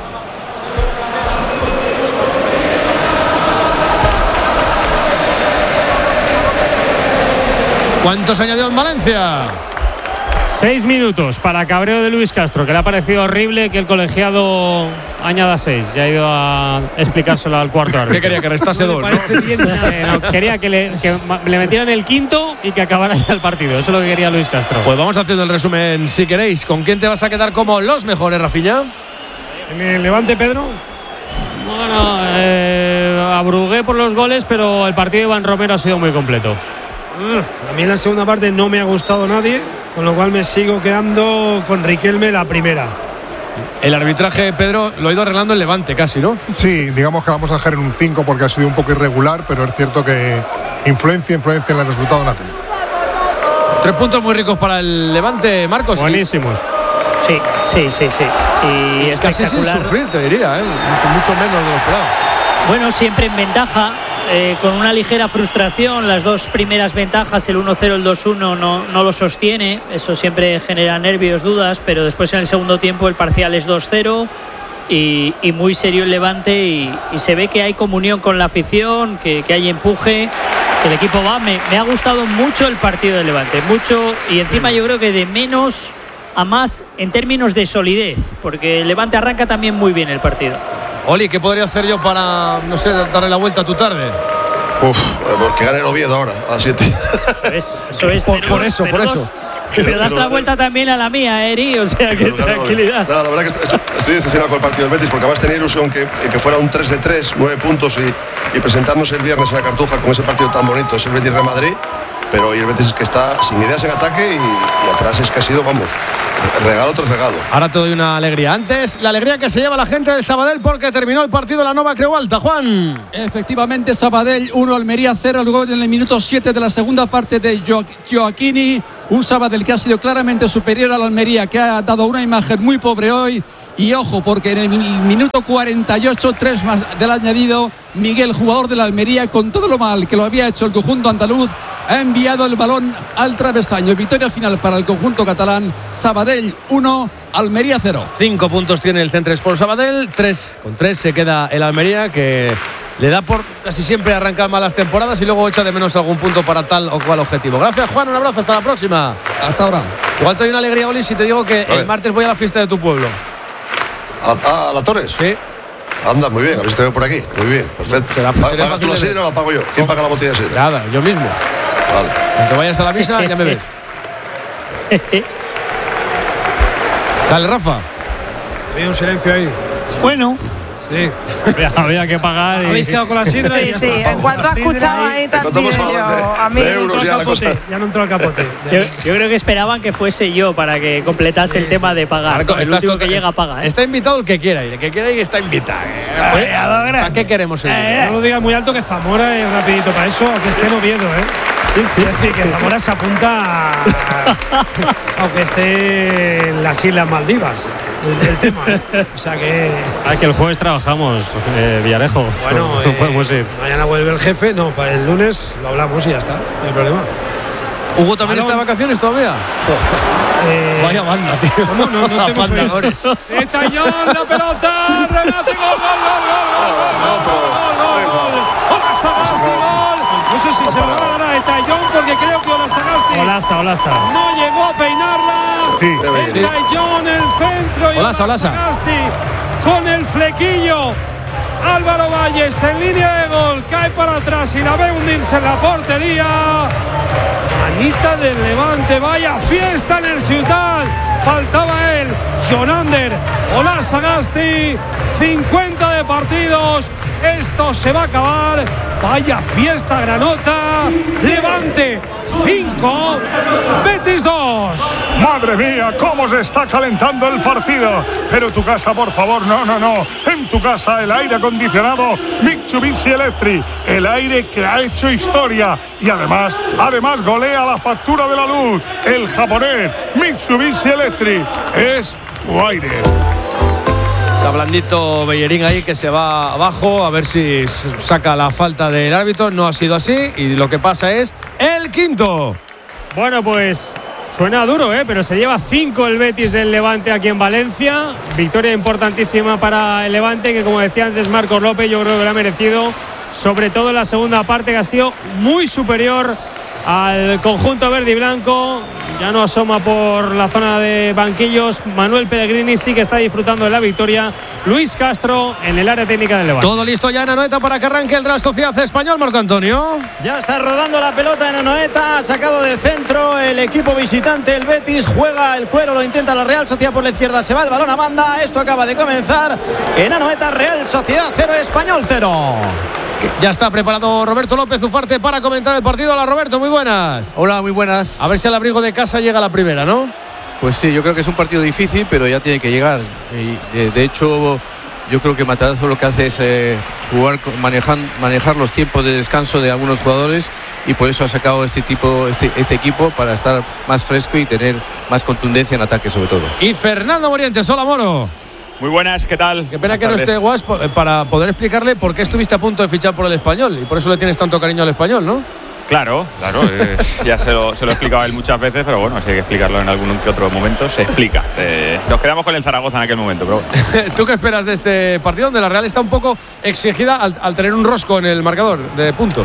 ¿Cuántos añadió en Valencia? Seis minutos para cabreo de Luis Castro, que le ha parecido horrible que el colegiado añada seis. Ya ha ido a explicárselo al cuarto árbitro. ¿Qué quería? Que restase dos, ¿no? Eh, no, quería que le, que le metieran el quinto y que acabara ya el partido. Eso es lo que quería Luis Castro. Pues vamos haciendo el resumen si queréis. ¿Con quién te vas a quedar como los mejores, Rafinha? ¿En el Levante, Pedro? Bueno, eh, abrugué por los goles, pero el partido de Iván Romero ha sido muy completo. A mí en la segunda parte no me ha gustado nadie, con lo cual me sigo quedando con Riquelme la primera. El arbitraje, Pedro, lo ha ido arreglando el Levante casi, ¿no? Sí, digamos que vamos a dejar en un cinco porque ha sido un poco irregular, pero es cierto que influencia, influencia en el resultado no ha tenido. Tres puntos muy ricos para el Levante, Marcos. Buenísimos. Sí, sí, sí, sí. Y, y casi sin sufrir, te diría, ¿eh? mucho, mucho menos de lo esperado. Bueno, siempre en ventaja. Eh, con una ligera frustración, las dos primeras ventajas, el uno cero, el dos uno, no, no lo sostiene, eso siempre genera nervios, dudas, pero después en el segundo tiempo el parcial es dos cero y, y muy serio el Levante y, y se ve que hay comunión con la afición, que, que hay empuje, que el equipo va. Me, me ha gustado mucho el partido del Levante, mucho, y encima yo creo que de menos a más en términos de solidez, porque el Levante arranca también muy bien el partido. Oli, ¿qué podría hacer yo para, no sé, darle la vuelta a tu tarde? Uf, que gane el Oviedo ahora, a las siete. Eso es, eso es. Por, por eso, por eso. Pero das la vuelta también a la mía, Eri, o sea que tranquilidad. No, la verdad que estoy, estoy decepcionado con el partido del Betis porque además tenía ilusión que, que fuera un tres de tres, nueve puntos y, y presentarnos el viernes en la Cartuja con ese partido tan bonito, es el Betis Real Madrid. Pero hoy el Betis es que está sin ideas en ataque y, y atrás es que ha sido, vamos, regalo tras regalo. Ahora te doy una alegría. Antes, la alegría que se lleva la gente de Sabadell porque terminó el partido de la Nova Creu Alta. Juan. Efectivamente, Sabadell uno, Almería cero. Luego en el minuto siete de la segunda parte de jo- Joaquini. Un Sabadell que ha sido claramente superior a la Almería, que ha dado una imagen muy pobre hoy. Y ojo, porque en el minuto cuarenta y ocho, tres más del añadido, Miguel, jugador de la Almería, con todo lo mal que lo había hecho el conjunto andaluz, ha enviado el balón al travesaño. Victoria final para el conjunto catalán. Sabadell uno, Almería cero. Cinco puntos tiene el Centre Sport Sabadell. Tres, con tres se queda el Almería, que le da por casi siempre arrancar malas temporadas y luego echa de menos algún punto para tal o cual objetivo. Gracias, Juan. Un abrazo. Hasta la próxima. Hasta ahora. Igual te doy una alegría, Oli, si te digo que el martes voy a la fiesta de tu pueblo. ¿A, a, a la Torres? Sí. Anda, muy bien, habéis tenido por aquí. Muy bien, perfecto. Será, será ¿Pagas tú la sidra o la pago yo? ¿Quién paga la botella de sidra? Nada, yo mismo. Vale. Aunque vayas a la misa, ya me ves. Dale, Rafa. Había un silencio ahí. Bueno. Sí. Había, había que pagar. Y... Habéis quedado con la sidra. Sí, sí. En cuanto ha escuchado ahí tal yo, a mí. Ya, ya no entró al capote. Yo, yo creo que esperaban que fuese yo para que completase sí, el tema de pagar. Marco, el último que llega paga. ¿eh? Está invitado el que quiera ir. El que quiera ir está invitado. ¿Eh? ¿Para qué queremos ir? Eh, no lo digas muy alto que Zamora es rapidito para eso, aunque esté en Oviedo, ¿eh? Sí, sí. Es decir, que Zamora se apunta a, aunque esté en las Islas Maldivas. El, el tema, ¿eh? O sea que. Ah, que el jueves trabajamos, eh, Villarejo. Bueno, no, eh, no podemos ir. Mañana vuelve el jefe, no, para el lunes lo hablamos y ya está, no hay problema. ¿Hugo también está de vacaciones todavía? Eh, Vaya banda, tío. ¿Cómo no, no tenemos bandadores. Está John, la pelota, remate, gol, gol, gol, gol, gol, gol, gol, gol. Hola, Sagasti, gol. No sé si se lo va a ganar a John porque creo que Hola Sagasti. Olasa, Olasa. No llegó a peinarla. Sí. Está John, el centro y Olasa, Olasa. Sagasti con el flequillo. Álvaro Valles en línea de gol, cae para atrás y la ve hundirse en la portería. Manita del Levante, vaya fiesta en el Ciutat. Faltaba él, Jonander, Hola Sagasti, cincuenta de partidos. Esto se va a acabar. Vaya fiesta Granota. Levante cinco, Betis dos. Madre mía, cómo se está calentando el partido. Pero tu casa, por favor, no, no, no. En tu casa el aire acondicionado Mitsubishi Electric, el aire que ha hecho historia y además, además golea la factura de la luz. El japonés Mitsubishi Electric es tu aire. Está blandito Bellerín ahí que se va abajo a ver si saca la falta del árbitro. No ha sido así y lo que pasa es el quinto. Bueno, pues suena duro, ¿eh? Pero se lleva cinco el Betis del Levante aquí en Valencia. Victoria importantísima para el Levante que, como decía antes Marcos López, yo creo que lo ha merecido. Sobre todo en la segunda parte, que ha sido muy superior al conjunto verde y blanco. Ya no asoma por la zona de banquillos. Manuel Pellegrini sí que está disfrutando de la victoria. Luis Castro en el área técnica del Levante. Todo listo ya en Anoeta para que arranque el Real Sociedad Español, Marco Antonio. Ya está rodando la pelota en Anoeta, ha sacado de centro el equipo visitante, el Betis, juega el cuero, lo intenta la Real Sociedad por la izquierda, se va el balón a banda, esto acaba de comenzar en Anoeta, Real Sociedad cero, Español cero. Ya está preparado Roberto López Ufarte para comentar el partido. Hola Roberto, muy buenas. Hola, muy buenas. A ver si al abrigo de casa llega la primera, ¿no? Pues sí, yo creo que es un partido difícil, pero ya tiene que llegar. Y de, de hecho, yo creo que Matarazzo lo que hace es eh, jugar, manejar, manejar los tiempos de descanso de algunos jugadores y por eso ha sacado este tipo, este, este equipo para estar más fresco y tener más contundencia en ataque sobre todo. Y Fernando Morientes, hola Moro. Muy buenas, ¿qué tal? Qué pena buenas que tardes. no esté Guas para poder explicarle por qué estuviste a punto de fichar por el Español y por eso le tienes tanto cariño al Español, ¿no? Claro, claro, eh, ya se lo, se lo he explicado a él muchas veces, pero bueno, si hay que explicarlo en algún que otro momento, se explica. Eh, nos quedamos con el Zaragoza en aquel momento, pero bueno. ¿Tú qué esperas de este partido donde la Real está un poco exigida al, al tener un rosco en el marcador de puntos?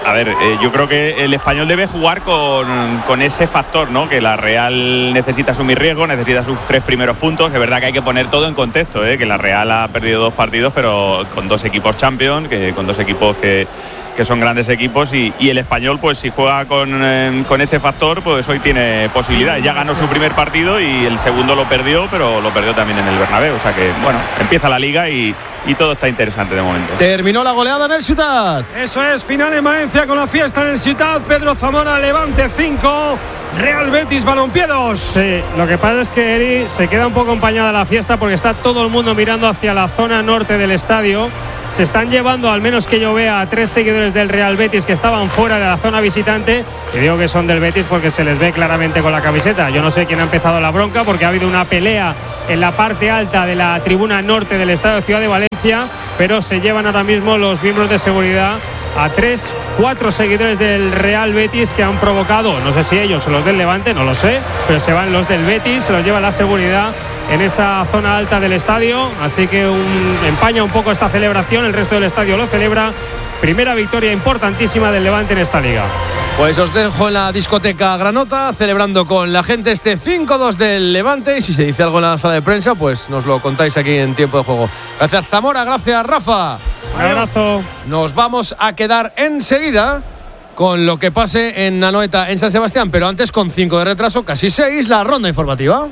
A ver, eh, yo creo que el Español debe jugar con, con ese factor, ¿no? Que la Real necesita asumir riesgo, necesita sus tres primeros puntos. Es verdad que hay que poner todo en contexto, ¿eh? Que la Real ha perdido dos partidos, pero con dos equipos Champions, que con dos equipos que, que son grandes equipos, y, y el Español, pues si juega con, eh, con ese factor, pues hoy tiene posibilidades. Ya ganó su primer partido y el segundo lo perdió, pero lo perdió también en el Bernabéu. O sea que, bueno, empieza la Liga y, y todo está interesante de momento. Terminó la goleada en el Ciutat. Eso es, final en Valencia con la fiesta en el Ciutat. Pedro Zamora, Levante cinco, Real Betis Balompié dos. Sí, lo que pasa es que Eri se queda un poco empañada la fiesta porque está todo el mundo mirando hacia la zona norte del estadio. Se están llevando, al menos que yo vea, a tres seguidores del Real Betis que estaban fuera de la zona visitante. Y digo que son del Betis porque se les ve claramente con la camiseta. Yo no sé quién ha empezado la bronca porque ha habido una pelea en la parte alta de la tribuna norte del estadio Ciudad de Valencia, pero se llevan ahora mismo los miembros de seguridad a tres, cuatro seguidores del Real Betis que han provocado, no sé si ellos o los del Levante, no lo sé, pero se van los del Betis, se los lleva la seguridad en esa zona alta del estadio, así que un, empaña un poco esta celebración, el resto del estadio lo celebra. Primera victoria importantísima del Levante en esta liga. Pues os dejo en la discoteca Granota celebrando con la gente este cinco dos del Levante, y si se dice algo en la sala de prensa, pues nos lo contáis aquí en Tiempo de Juego. Gracias Zamora, gracias Rafa. Un abrazo. Nos vamos a quedar enseguida con lo que pase en Anoeta, en San Sebastián, pero antes, con cinco de retraso, casi seis, la ronda informativa.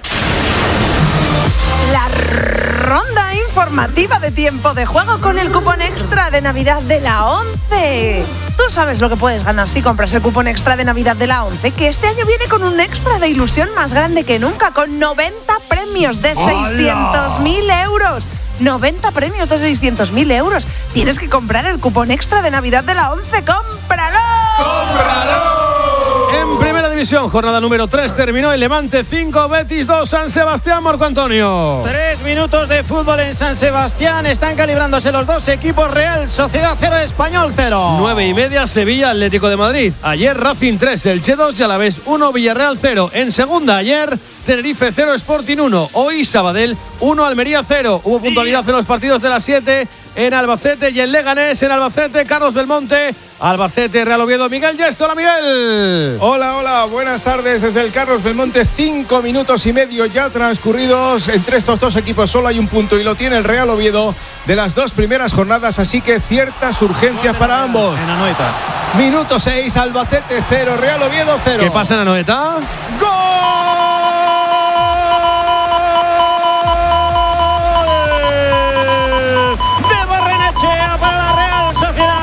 La ronda informativa de Tiempo de Juego con el cupón extra de Navidad de la ONCE. Tú sabes lo que puedes ganar si compras el cupón extra de Navidad de la ONCE, que este año viene con un extra de ilusión más grande que nunca, con noventa premios de seiscientos mil euros. noventa premios de seiscientos mil euros. Tienes que comprar el cupón extra de Navidad de la ONCE. ¡Cómpralo! ¡Cómpralo! En Primera División, jornada número tres, terminó el Levante cinco, Betis dos, San Sebastián. Marco Antonio. Tres minutos de fútbol en San Sebastián. Están calibrándose los dos equipos. Real Sociedad cero, Español cero. Nueve y media, Sevilla Atlético de Madrid. Ayer Racing tres, Elche dos y a la vez uno, Villarreal cero. En segunda ayer Tenerife cero, Sporting uno. Hoy Sabadell uno, Almería cero. Hubo puntualidad en los partidos de las siete en Albacete y en Leganés. En Albacete, Carlos Belmonte. Albacete, Real Oviedo, Miguel Gesto. Hola, Miguel. Hola, hola, buenas tardes desde el Carlos Belmonte. Cinco minutos y medio ya transcurridos. Entre estos dos equipos solo hay un punto y lo tiene el Real Oviedo de las dos primeras jornadas, así que ciertas urgencias para ambos. En Anoeta. Minuto seis, Albacete cero, Real Oviedo cero. ¿Qué pasa en Anoeta? ¡Gol! Para la Real Sociedad.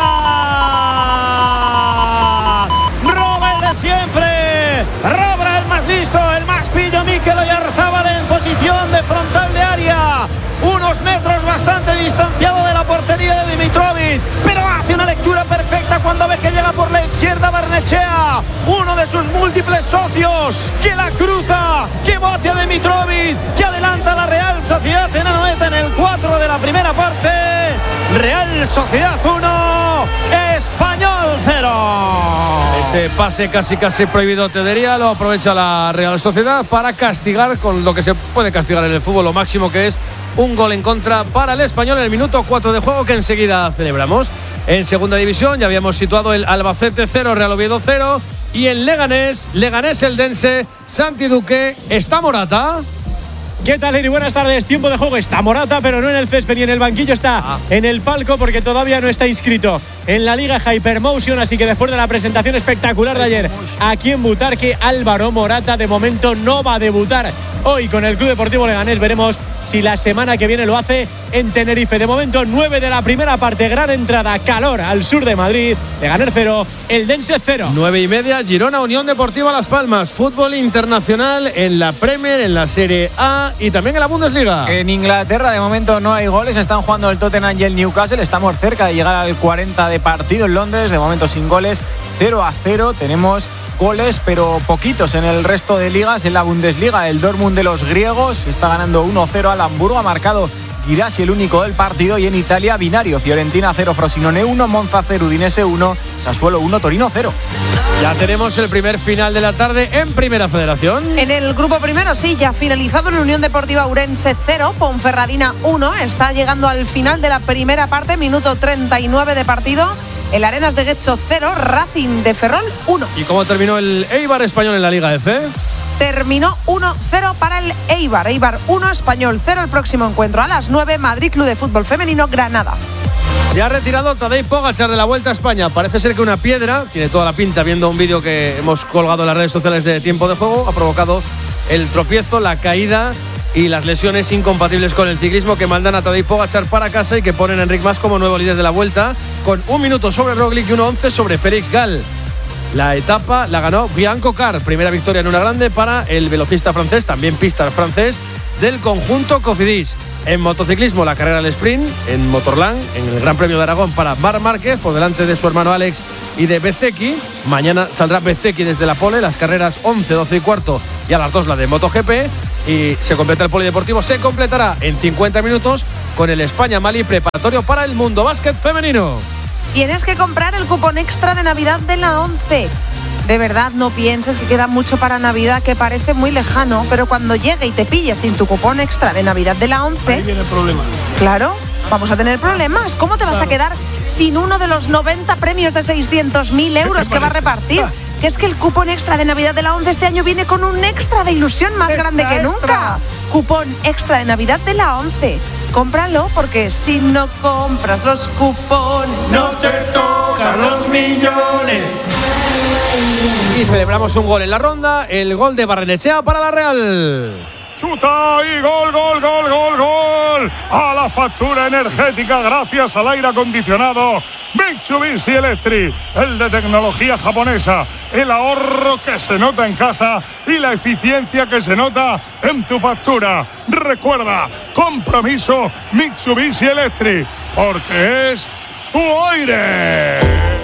Roba el de siempre. Roba el más listo, el más pillo, Mikel Oyarzábal en posición de frontal de área. Unos metros bastante distanciado de la portería de Dimitrovic, pero hace una lectura perfecta cuando ve que llega por la izquierda Barnechea, uno de sus múltiples socios, que la cruza, que bote a Dimitrovic, que adelanta a la Real Sociedad en Anoeta en el cuatro de la primera parte. Real Sociedad uno, Español cero. Ese pase casi casi prohibido, te diría, lo aprovecha la Real Sociedad para castigar con lo que se puede castigar en el fútbol, lo máximo, que es un gol en contra para el Español en el minuto cuatro de juego, que enseguida celebramos. En segunda división ya habíamos situado el Albacete cero, Real Oviedo cero, y en Leganés, Leganés Eldense, Santi Duque. ¿Está Morata? ¿Qué tal, Eri? Buenas tardes. Tiempo de juego. Está Morata, pero no en el césped ni en el banquillo. Está ah. en el palco porque todavía no está inscrito en la Liga Hypermotion. Así que después de la presentación espectacular de ayer aquí en Butarque, Álvaro Morata de momento no va a debutar hoy con el Club Deportivo Leganés. Veremos si la semana que viene lo hace en Tenerife. De momento, nueve de la primera parte. Gran entrada, calor al sur de Madrid. Leganés cero, Eldense cero. Nueve y media, Girona, Unión Deportiva Las Palmas. Fútbol internacional en la Premier, en la Serie A y también en la Bundesliga. En Inglaterra de momento no hay goles. Están jugando el Tottenham y el Newcastle. Estamos cerca de llegar al cuarenta de partido en Londres. De momento sin goles, cero a cero. Tenemos goles, pero poquitos en el resto de ligas. En la Bundesliga, el Dortmund de los griegos está ganando uno cero al Hamburgo. Ha marcado Girassi, el único del partido. Y en Italia, binario: Fiorentina cero, Frosinone uno, Monza cero, Udinese uno, Sassuolo uno, Torino cero. Ya tenemos el primer final de la tarde en Primera Federación. En el grupo primero, sí, ya finalizado en Unión Deportiva Ourense cero, Ponferradina uno. Está llegando al final de la primera parte, minuto treinta y nueve de partido. El Arenas de Guecho cero, Racing de Ferrol uno. ¿Y cómo terminó el Eibar español en la Liga F? Terminó uno cero para el Eibar. Eibar uno, Español cero. El próximo encuentro a las nueve, Madrid Club de Fútbol Femenino, Granada. Se ha retirado Tadej Pogačar de la Vuelta a España. Parece ser que una piedra, tiene toda la pinta, viendo un vídeo que hemos colgado en las redes sociales de Tiempo de Juego, ha provocado el tropiezo, la caída y las lesiones incompatibles con el ciclismo que mandan a Tadej Pogačar para casa y que ponen a Enric Mas como nuevo líder de la Vuelta, con un minuto sobre Roglic y uno once sobre Félix Gall. La etapa la ganó Bianco Car, primera victoria en una grande para el velocista francés, también pista francés, del conjunto Cofidis. En motociclismo, la carrera del sprint en Motorland, en el Gran Premio de Aragón para Marc Márquez, por delante de su hermano Alex y de Bezzecchi. Mañana saldrá Bezzecchi desde la pole, las carreras once, doce y cuarto y a las dos la de MotoGP. Y se completa el polideportivo, se completará en cincuenta minutos con el España-Mali preparatorio para el Mundo Básquet Femenino. Tienes que comprar el cupón extra de Navidad de la ONCE. De verdad, no pienses que queda mucho para Navidad, que parece muy lejano, pero cuando llegue y te pilles sin tu cupón extra de Navidad de la ONCE... Ahí viene el problema. Claro, vamos a tener problemas. ¿Cómo te vas claro. a quedar sin uno de los noventa premios de seiscientos mil euros que va a repartir? Que es que el cupón extra de Navidad de la ONCE este año viene con un extra de ilusión más extra, grande que nunca. Extra. Cupón extra de Navidad de la ONCE. Cómpralo, porque si no compras los cupones, no te tocan los millones. Y celebramos un gol en la ronda, el gol de Barrenechea para la Real. Chuta y gol, gol, gol, gol, gol. A la factura energética gracias al aire acondicionado Mitsubishi Electric, el de tecnología japonesa, el ahorro que se nota en casa y la eficiencia que se nota en tu factura. Recuerda, compromiso Mitsubishi Electric, porque es tu aire.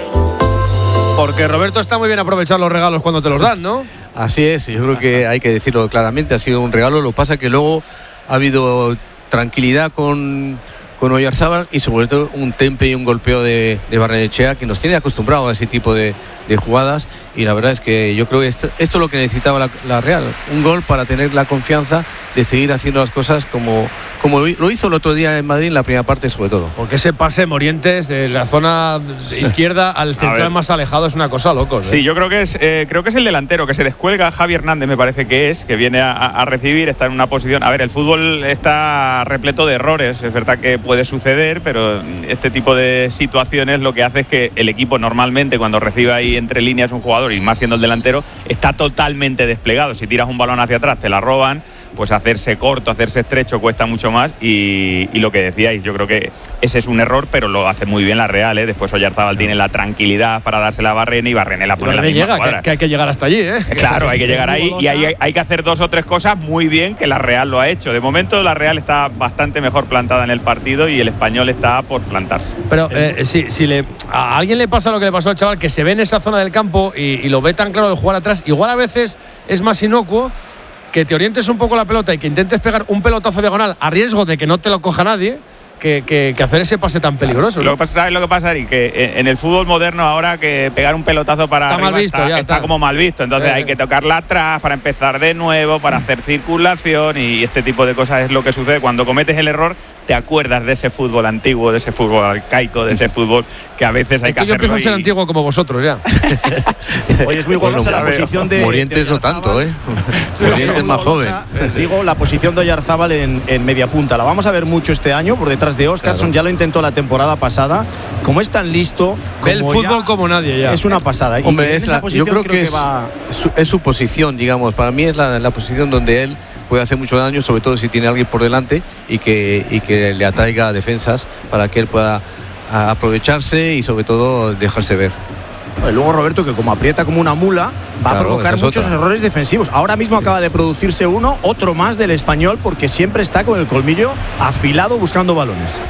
Porque Roberto está muy bien aprovechar los regalos cuando te los dan, ¿no? Así es, yo creo que hay que decirlo claramente, ha sido un regalo. Lo que pasa es que luego ha habido tranquilidad con, con Oyarzábal y sobre todo un temple y un golpeo de, de Barrenechea que nos tiene acostumbrados a ese tipo de, de jugadas, y la verdad es que yo creo que esto, esto es lo que necesitaba la, la Real, un gol para tener la confianza de seguir haciendo las cosas como, como lo hizo el otro día en Madrid en la primera parte sobre todo. Porque ese pase Morientes de la zona izquierda al central más alejado es una cosa loco, ¿eh? Sí, yo creo que es eh, creo que es el delantero que se descuelga, Javi Hernández me parece que es, que viene a, a recibir, está en una posición. A ver, el fútbol está repleto de errores, es verdad que puede suceder, pero este tipo de situaciones lo que hace es que el equipo normalmente cuando recibe ahí entre líneas un jugador, y más siendo el delantero, está totalmente desplegado. Si tiras un balón hacia atrás te la roban, pues hacerse corto, hacerse estrecho cuesta mucho más, y, y lo que decíais, yo creo que ese es un error, pero lo hace muy bien la Real, ¿eh? Después Oyarzábal tiene la tranquilidad para dársela a Barrene y Barrene la pone en la misma llega, cuadra. Que, que hay que llegar hasta allí, ¿eh? Claro, hay que llegar ahí y hay, hay que hacer dos o tres cosas muy bien, que la Real lo ha hecho. De momento la Real está bastante mejor plantada en el partido y el Español está por plantarse. Pero eh, si, si le, a alguien le pasa lo que le pasó al chaval, que se ve en esa zona del campo y, y lo ve tan claro de jugar atrás, igual a veces es más inocuo que te orientes un poco la pelota y que intentes pegar un pelotazo diagonal a riesgo de que no te lo coja nadie, que, que, que hacer ese pase tan peligroso, ¿no? Lo que pasa, ¿sabes lo que pasa, Ari? Que en el fútbol moderno ahora que pegar un pelotazo para está arriba mal visto, está, ya, está como mal visto. Entonces eh. hay que tocarla atrás para empezar de nuevo, para hacer circulación, y este tipo de cosas es lo que sucede. Cuando cometes el error te acuerdas de ese fútbol antiguo, de ese fútbol arcaico, de ese fútbol que a veces hay es que, que yo empiezo y... a ser antiguo como vosotros ya. Oye, es muy golosa bueno, la posición de Morientes de no tanto, ¿eh? Morientes más joven. Digo, la posición de Oyarzábal en, en media punta. La vamos a ver mucho este año por detrás de Óscarson. Claro. Ya lo intentó la temporada pasada. Como es tan listo, ve el fútbol como nadie ya. Es una pasada. Hombre, y es la, yo creo, creo que, que es, va... su, es su posición, digamos. Para mí es la, la posición donde él puede hacer mucho daño, sobre todo si tiene a alguien por delante y que, y que le atraiga defensas para que él pueda aprovecharse y sobre todo dejarse ver. Luego Roberto, que como aprieta como una mula, va claro, a provocar muchos otra. errores defensivos. Ahora mismo sí. acaba de producirse uno, otro más del Español, porque siempre está con el colmillo afilado buscando balones.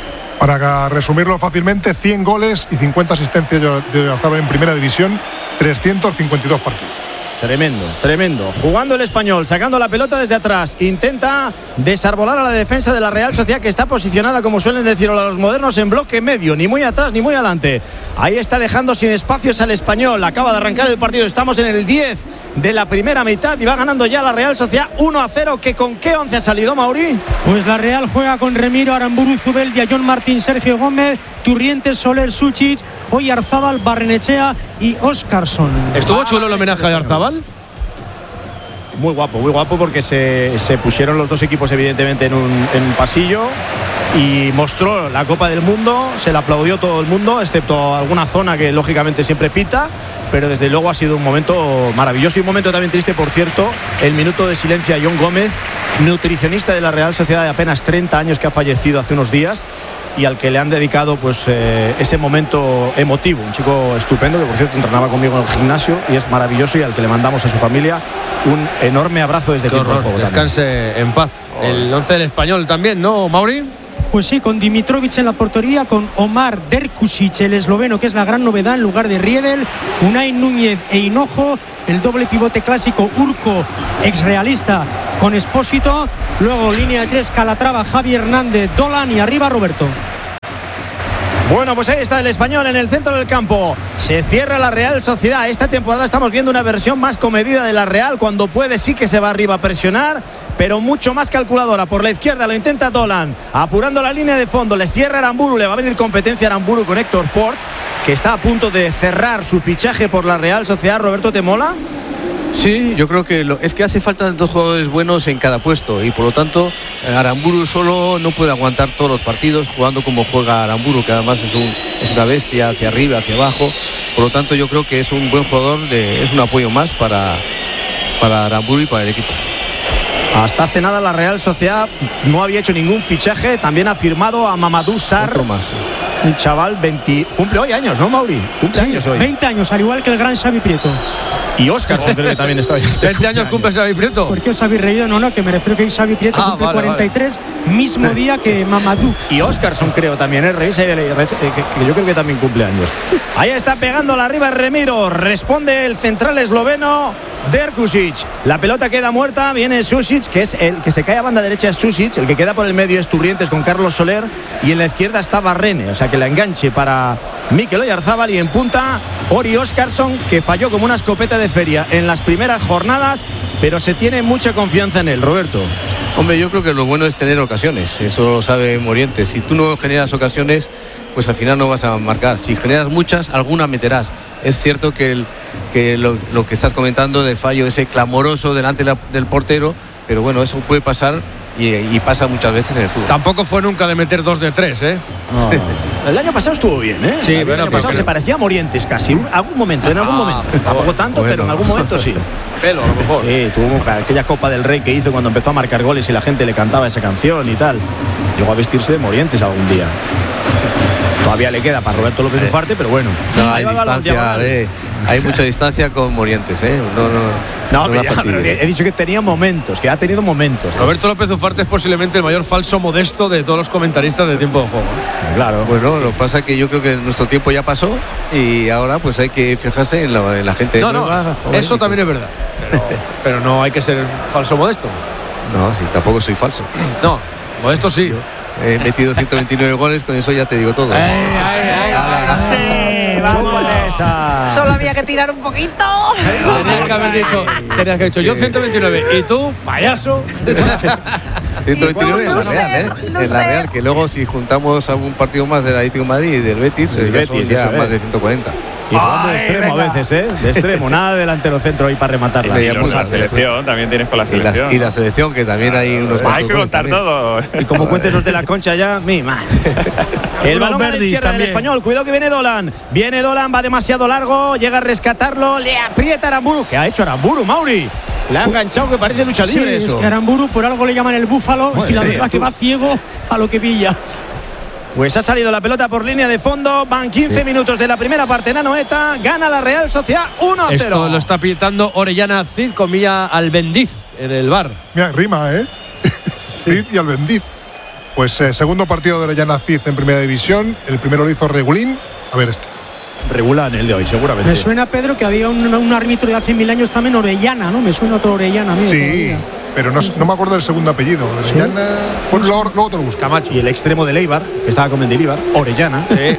Para resumirlo fácilmente, cien goles y cincuenta asistencias de Oyarzábal en primera división, trescientos cincuenta y dos partidos. Tremendo, tremendo. Jugando el Español, sacando la pelota desde atrás. Intenta desarbolar a la defensa de la Real Sociedad, que está posicionada, como suelen decir los modernos, en bloque medio. Ni muy atrás ni muy adelante. Ahí está dejando sin espacios al Español. Acaba de arrancar el partido. Estamos en el diez de la primera mitad y va ganando ya la Real Sociedad uno a cero. ¿Que ¿Con qué once ha salido, Mauri? Pues la Real juega con Remiro, Aramburu, Zubeldia, John Martín, Sergio Gómez, Turrientes, Soler, Suchic, Oyarzábal, Barrenechea y Óscarson. ¿Estuvo chulo el homenaje a Oyarzábal? Muy guapo, muy guapo, porque se, se pusieron los dos equipos evidentemente en un, en un pasillo y mostró la Copa del Mundo. Se le aplaudió todo el mundo, excepto alguna zona que lógicamente siempre pita, pero desde luego ha sido un momento maravilloso y un momento también triste, por cierto, el minuto de silencio a John Gómez, nutricionista de la Real Sociedad de apenas treinta años, que ha fallecido hace unos días y al que le han dedicado pues eh, ese momento emotivo. Un chico estupendo que, por cierto, entrenaba conmigo en el gimnasio y es maravilloso, y al que le mandamos a su familia un enorme abrazo desde tiempo de juego. Descanse también en paz. Oh. El once del Español también, ¿no, Mauri? Pues sí, con Dimitrovic en la portería, con Omar Derkusic, el esloveno, que es la gran novedad, en lugar de Riedel, Unai Núñez e Hinojo, el doble pivote clásico Urco, exrealista, con Espósito, luego línea de tres, Calatrava, Javi Hernández, Dolan y arriba Roberto. Bueno, pues ahí está el Español en el centro del campo. Se cierra la Real Sociedad. Esta temporada estamos viendo una versión más comedida de la Real. Cuando puede sí que se va arriba a presionar, pero mucho más calculadora. Por la izquierda lo intenta Dolan, apurando la línea de fondo. Le cierra Aramburu, le va a venir competencia Aramburu con Héctor Ford, que está a punto de cerrar su fichaje por la Real Sociedad. Roberto, ¿te mola? Sí, yo creo que lo, es que hace falta dos jugadores buenos en cada puesto, y por lo tanto Aramburu solo no puede aguantar todos los partidos jugando como juega Aramburu, que además es, un, es una bestia hacia arriba, hacia abajo. Por lo tanto yo creo que es un buen jugador, de, es un apoyo más para, para Aramburu y para el equipo. Hasta hace nada la Real Sociedad no había hecho ningún fichaje. También ha firmado a Mamadou Sarr. Otro más, sí. Un chaval veinte, cumple hoy años, ¿no, Mauri? Cumple sí, años hoy. veinte años, al igual que el gran Xavi Prieto. Y Óscarson, creo que también está hoy. veinte años cumple Xavi Prieto. ¿Por qué os habéis reído? No, no, que me refiero que Xavi Prieto ah, cumple vale, cuarenta y tres, vale. Mismo día que Mamadou. Y Óscarson, creo también, ¿eh? Revisa, que yo creo que también cumple años. Ahí está pegándola arriba Remiro. Responde el central esloveno Derkusic. La pelota queda muerta. Viene Susic, que es el que se cae a banda derecha, es Susic. El que queda por el medio es Turrientes con Carlos Soler. Y en la izquierda está Barrene. O sea que la enganche para Mikel Oyarzábal. Y en punta Ori Óscarson, que falló como una escopeta de feria en las primeras jornadas, pero se tiene mucha confianza en él, Roberto. Hombre, yo creo que lo bueno es tener ocasiones. Eso lo sabe Morientes. Si tú no generas ocasiones, pues al final no vas a marcar. Si generas muchas, alguna meterás. Es cierto que, el, que lo, lo que estás comentando del fallo ese clamoroso delante de la, del portero, pero bueno, eso puede pasar y, y pasa muchas veces en el fútbol. Tampoco fue nunca de meter dos de tres, ¿eh? No. El año pasado estuvo bien, ¿eh? Sí, el bueno, año pasado se parecía a Morientes casi. Un, algún momento, en algún ah, momento. Tampoco tanto, bueno, pero en algún momento sí. Pelo, a lo mejor. Sí, tuvo aquella Copa del Rey que hizo cuando empezó a marcar goles y la gente le cantaba esa canción y tal. Llegó a vestirse de Morientes algún día. Todavía le queda para Roberto López Ufarte, pero bueno. No, hay distancia, eh, hay mucha distancia con Morientes, ¿eh? No, no, no, no ya, pero he dicho que tenía momentos, que ha tenido momentos. Roberto López Ufarte es posiblemente el mayor falso modesto de todos los comentaristas de Tiempo de Juego. Claro. Bueno, lo que pasa es que yo creo que nuestro tiempo ya pasó y ahora pues hay que fijarse en la, en la gente. No, nueva, no, joven, eso también pues. Es verdad. Pero, pero no hay que ser falso modesto. No, sí, tampoco soy falso. No, modesto sí. Yo he metido ciento veintinueve goles, con eso ya te digo todo. ¡Ay, ay, ay! ay, sí, vamos. Solo había que tirar un poquito. Tenías que haber dicho, tenías que haber dicho yo ciento veintinueve y tú, payaso. ciento veintinueve en la Real, ¿eh? En la Real, que luego si juntamos algún partido más del Atlético de Madrid y del Betis, el ya Betis son ya eso más es. de ciento cuarenta. Y jugando de extremo venga. A veces, ¿eh? De extremo, nada de delantero centro ahí para rematarla. Y, y la selección, también tienes con la selección. Y la, y la selección, que también hay unos... Hay que contar también. Todo. Y como cuentes los de la Concha ya, mima. El balón a la izquierda también. Del Español, cuidado que viene Dolan. Viene Dolan, va demasiado largo, llega a rescatarlo, le aprieta Aramburu. ¿Qué ha hecho Aramburu, Mauri? Le ha enganchado que parece lucha sí, libre eso. Es que Aramburu por algo le llaman el búfalo bueno, y la verdad que va ciego a lo que pilla. Pues ha salido la pelota por línea de fondo. Van quince sí. minutos de la primera parte en Anoeta. Gana la Real Sociedad uno a cero. Esto lo está pitando Orellana Cid con Milla Albendiz en el bar. Mira, rima, ¿eh? Sí. Cid y Albendiz. Pues eh, segundo partido de Orellana Cid en primera división. El primero lo hizo Regulín. A ver este. regular en el de hoy, seguramente. Me suena, Pedro, que había un, un árbitro de hace mil años también, Orellana, ¿no? Me suena otro Orellana. Amigo, sí, todavía. pero no, no me acuerdo del segundo apellido. Orellana. ¿Sí? Bueno, luego, luego te lo busco. Camacho. Y el extremo de Eibar, que estaba con Mendilibar, Orellana. Sí.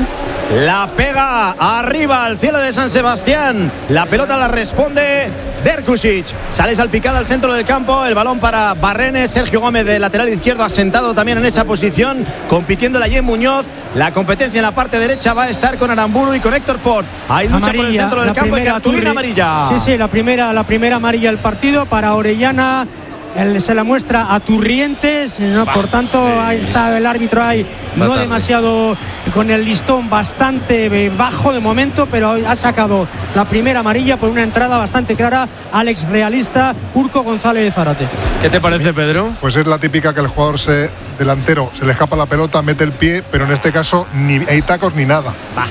La pega arriba al cielo de San Sebastián. La pelota la responde Derkusic. Sale salpicada al centro del campo. El balón para Barrenes. Sergio Gómez de lateral izquierdo asentado también en esa posición. Compitiendo la Yen Muñoz. La competencia en la parte derecha va a estar con Aramburu y con Héctor Ford. Hay lucha amarilla, por el centro del campo y cartulina amarilla. Sí, sí, la primera, la primera amarilla del partido para Orellana. Él se la muestra a Turrientes, ¿no? Por tanto, ahí está el árbitro ahí, no demasiado, con el listón bastante bajo de momento, pero ha sacado la primera amarilla por una entrada bastante clara. Alex Realista, Urco González de Zárate. ¿Qué te parece, Pedro? Pues es la típica que el jugador se, delantero se le escapa la pelota, mete el pie, pero en este caso ni hay tacos ni nada. Va.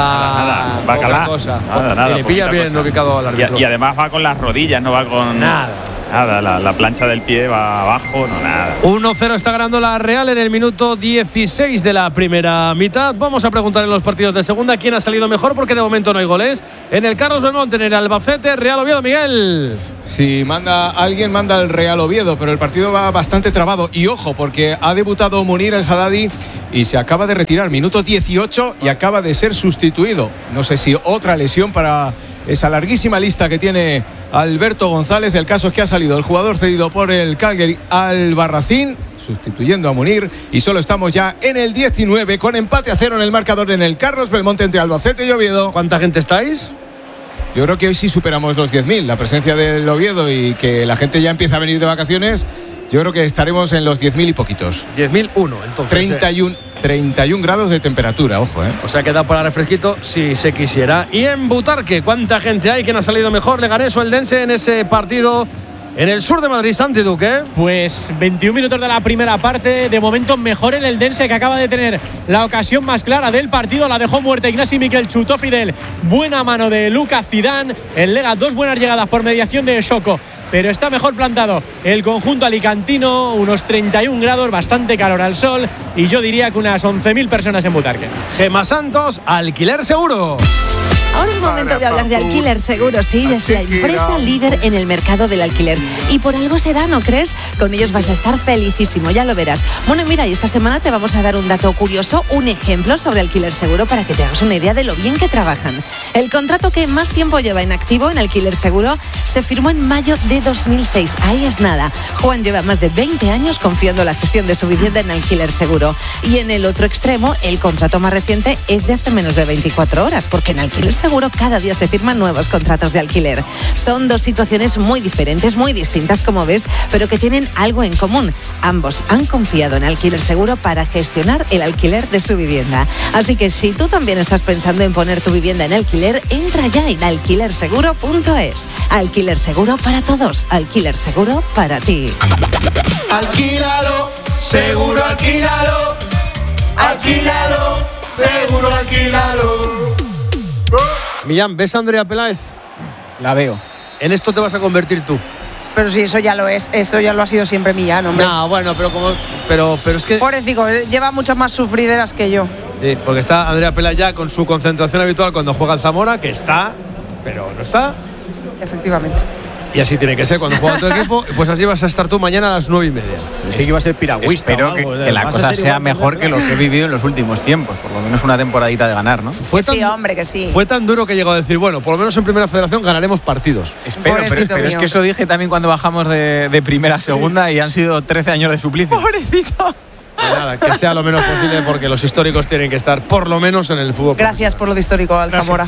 Va, va a calar. Cosa. Nada, nada, y le pilla bien cosa. ubicado al árbitro. Y, y además va con las rodillas, no va con nada. Nada, la, la plancha del pie va abajo, no nada. uno cero está ganando la Real en el minuto dieciséis de la primera mitad. Vamos a preguntar en los partidos de segunda quién ha salido mejor, porque de momento no hay goles. En el Carlos Belmonte, en el Albacete, Real Oviedo, Miguel. Si manda alguien, manda el Real Oviedo, pero el partido va bastante trabado. Y ojo, porque ha debutado Munir el Haddadi y se acaba de retirar, minuto dieciocho, y acaba de ser sustituido. No sé si otra lesión para esa larguísima lista que tiene Alberto González. El caso es que ha salido el jugador cedido por el Calgary al Barracín, sustituyendo a Munir, y solo estamos ya en el diecinueve, con empate a cero en el marcador en el Carlos Belmonte entre Albacete y Oviedo. ¿Cuánta gente estáis? Yo creo que hoy sí superamos los diez mil. La presencia del Oviedo y que la gente ya empieza a venir de vacaciones, yo creo que estaremos en los diez mil y poquitos. diez mil uno, entonces. treinta y uno, treinta y uno grados de temperatura, ojo, ¿eh? O sea, queda para refresquito si se quisiera. Y en Butarque, ¿cuánta gente hay? ¿Quién ha salido mejor? ¿Leganés o Eldense en ese partido en el sur de Madrid, Santi Duque? Pues veintiún minutos de la primera parte. De momento mejor el Eldense, que acaba de tener la ocasión más clara del partido. La dejó muerta Ignasi Miquel, chutó Fidel. Buena mano de Lucas Zidane. El Lega, dos buenas llegadas por mediación de Shoko, pero está mejor plantado el conjunto alicantino. Unos treinta y un grados, bastante calor al sol, y yo diría que unas once mil personas en Butarque. Gema Santos, Alquiler Seguro. Ahora es momento de hablar de Alquiler Seguro. Sí, es la empresa líder en el mercado del alquiler. Y por algo será, ¿no crees? Con ellos vas a estar felicísimo, ya lo verás. Bueno, mira, y esta semana te vamos a dar un dato curioso, un ejemplo sobre Alquiler Seguro, para que te hagas una idea de lo bien que trabajan. El contrato que más tiempo lleva en activo en Alquiler Seguro se firmó en mayo de dos mil seis. Ahí es nada. Juan lleva más de veinte años confiando la gestión de su vivienda en Alquiler Seguro. Y en el otro extremo, el contrato más reciente es de hace menos de veinticuatro horas, porque en Alquiler Seguro cada día se firman nuevos contratos de alquiler. Son dos situaciones muy diferentes, muy distintas, como ves, pero que tienen algo en común. Ambos han confiado en Alquiler Seguro para gestionar el alquiler de su vivienda. Así que si tú también estás pensando en poner tu vivienda en alquiler, entra ya en alquiler seguro punto es. Alquiler Seguro para todos, Alquiler Seguro para ti. Alquílalo, seguro alquílalo. Alquílalo, seguro alquílalo. Millán, ¿ves a Andrea Peláez? La veo. En esto te vas a convertir tú. Pero si eso ya lo es, eso ya lo ha sido siempre Millán, hombre. No, bueno, pero como pero pero es que pobrecito, lleva muchas más sufrideras que yo. Sí, porque está Andrea Peláez ya con su concentración habitual cuando juega el Zamora, que está, pero no está. Efectivamente. Y así tiene que ser cuando juega tu equipo. Pues así vas a estar tú mañana a las nueve y media. Sí que va a ser piragüista. Espero que, que la cosa sea mejor que lo que he vivido en los últimos tiempos. Por lo menos una temporadita de ganar, ¿no? Fue tan, sí, hombre, que sí. Fue tan duro que llegó a decir, bueno, por lo menos en Primera Federación ganaremos partidos. Espero, pero, pero es que eso dije también cuando bajamos de, de primera a segunda y han sido trece años de suplicio. Pobrecito. Nada, que sea lo menos posible, porque los históricos tienen que estar por lo menos en el fútbol. Gracias por lo de histórico, al Zamora.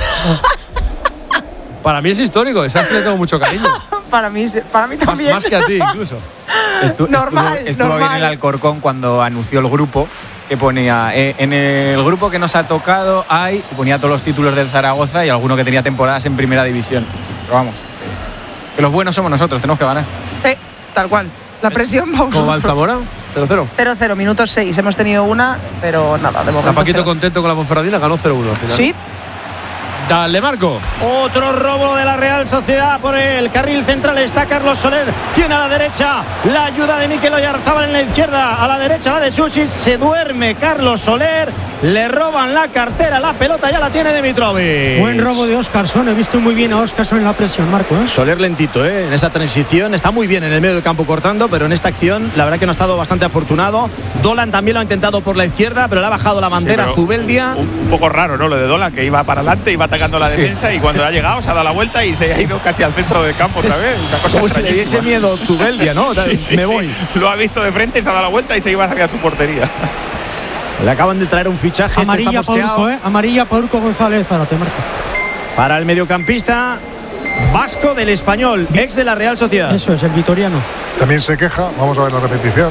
Para mí es histórico, esa le tengo mucho cariño. Para mí, para mí también. Más, más que a ti, incluso. Estu, normal, estuvo estuvo normal. bien el Alcorcón cuando anunció el grupo, que ponía eh, en el grupo que nos ha tocado hay, ponía todos los títulos del Zaragoza y alguno que tenía temporadas en primera división. Pero vamos, que los buenos somos nosotros, tenemos que ganar. Sí, tal cual. La presión va a ¿Cómo va el Zamora? cero cero. cero cero, minutos seis. Hemos tenido una, pero nada, de momento. Está Paquito cero. contento con la Ponferradina, ganó cero uno al final. Sí. Dale, Marco. Otro robo de la Real Sociedad por el carril central. Está Carlos Soler. Tiene a la derecha la ayuda de Mikel Oyarzábal en la izquierda. A la derecha la de Susi. Se duerme Carlos Soler. le roban la cartera, la pelota ya la tiene Dimitrovic. Buen robo de Óscarson, he visto muy bien a Óscarson en la presión, Marco. ¿eh? Soler lentito, ¿eh? En esa transición, está muy bien en el medio del campo cortando, pero en esta acción la verdad que no ha estado bastante afortunado. Dolan también lo ha intentado por la izquierda, pero le ha bajado la bandera. Sí, Zubeldia. Un, un poco raro, ¿no? Lo de Dolan, que iba para adelante, iba atacando la defensa y cuando ha llegado se ha dado la vuelta y se ha ido casi al centro del campo otra vez. Una cosa como si le diese miedo Zubeldia, ¿no? Sí, sí, me sí. voy. Lo ha visto de frente, se ha dado la vuelta y se iba hacia su portería. Le acaban de traer un fichaje. Amarilla este para Urco, ¿eh? Amarilla para Urco González, ahora te marca. Para el mediocampista vasco del Español, ex de la Real Sociedad. Eso es, el vitoriano. También se queja, vamos a ver la repetición.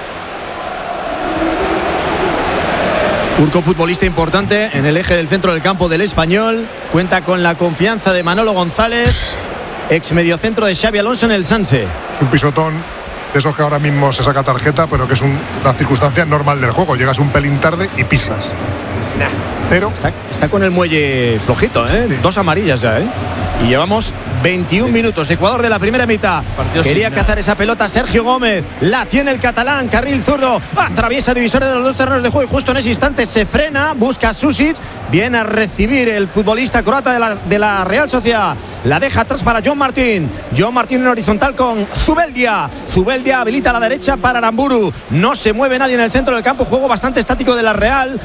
Urco, futbolista importante en el eje del centro del campo del Español, cuenta con la confianza de Manolo González, ex mediocentro de Xavi Alonso en el Sanse. Es un pisotón de esos que ahora mismo se saca tarjeta, pero que es un, una circunstancia normal del juego. Llegas un pelín tarde y pisas. Nah. Pero está, está con el muelle flojito, ¿eh? Sí. Dos amarillas ya, ¿eh? Y llevamos veintiún sí. minutos. Ecuador de la primera mitad. Partido Quería cazar esa pelota Sergio Gómez. La tiene el catalán. Carril zurdo. Atraviesa divisores de los dos terrenos de juego. Y justo en ese instante se frena. Busca a Susic. Viene a recibir el futbolista croata de la, de la Real Sociedad. La deja atrás para John Martín. John Martín en horizontal con Zubeldia. Zubeldia habilita a la derecha para Aramburu. No se mueve nadie en el centro del campo. Juego bastante estático de la Real.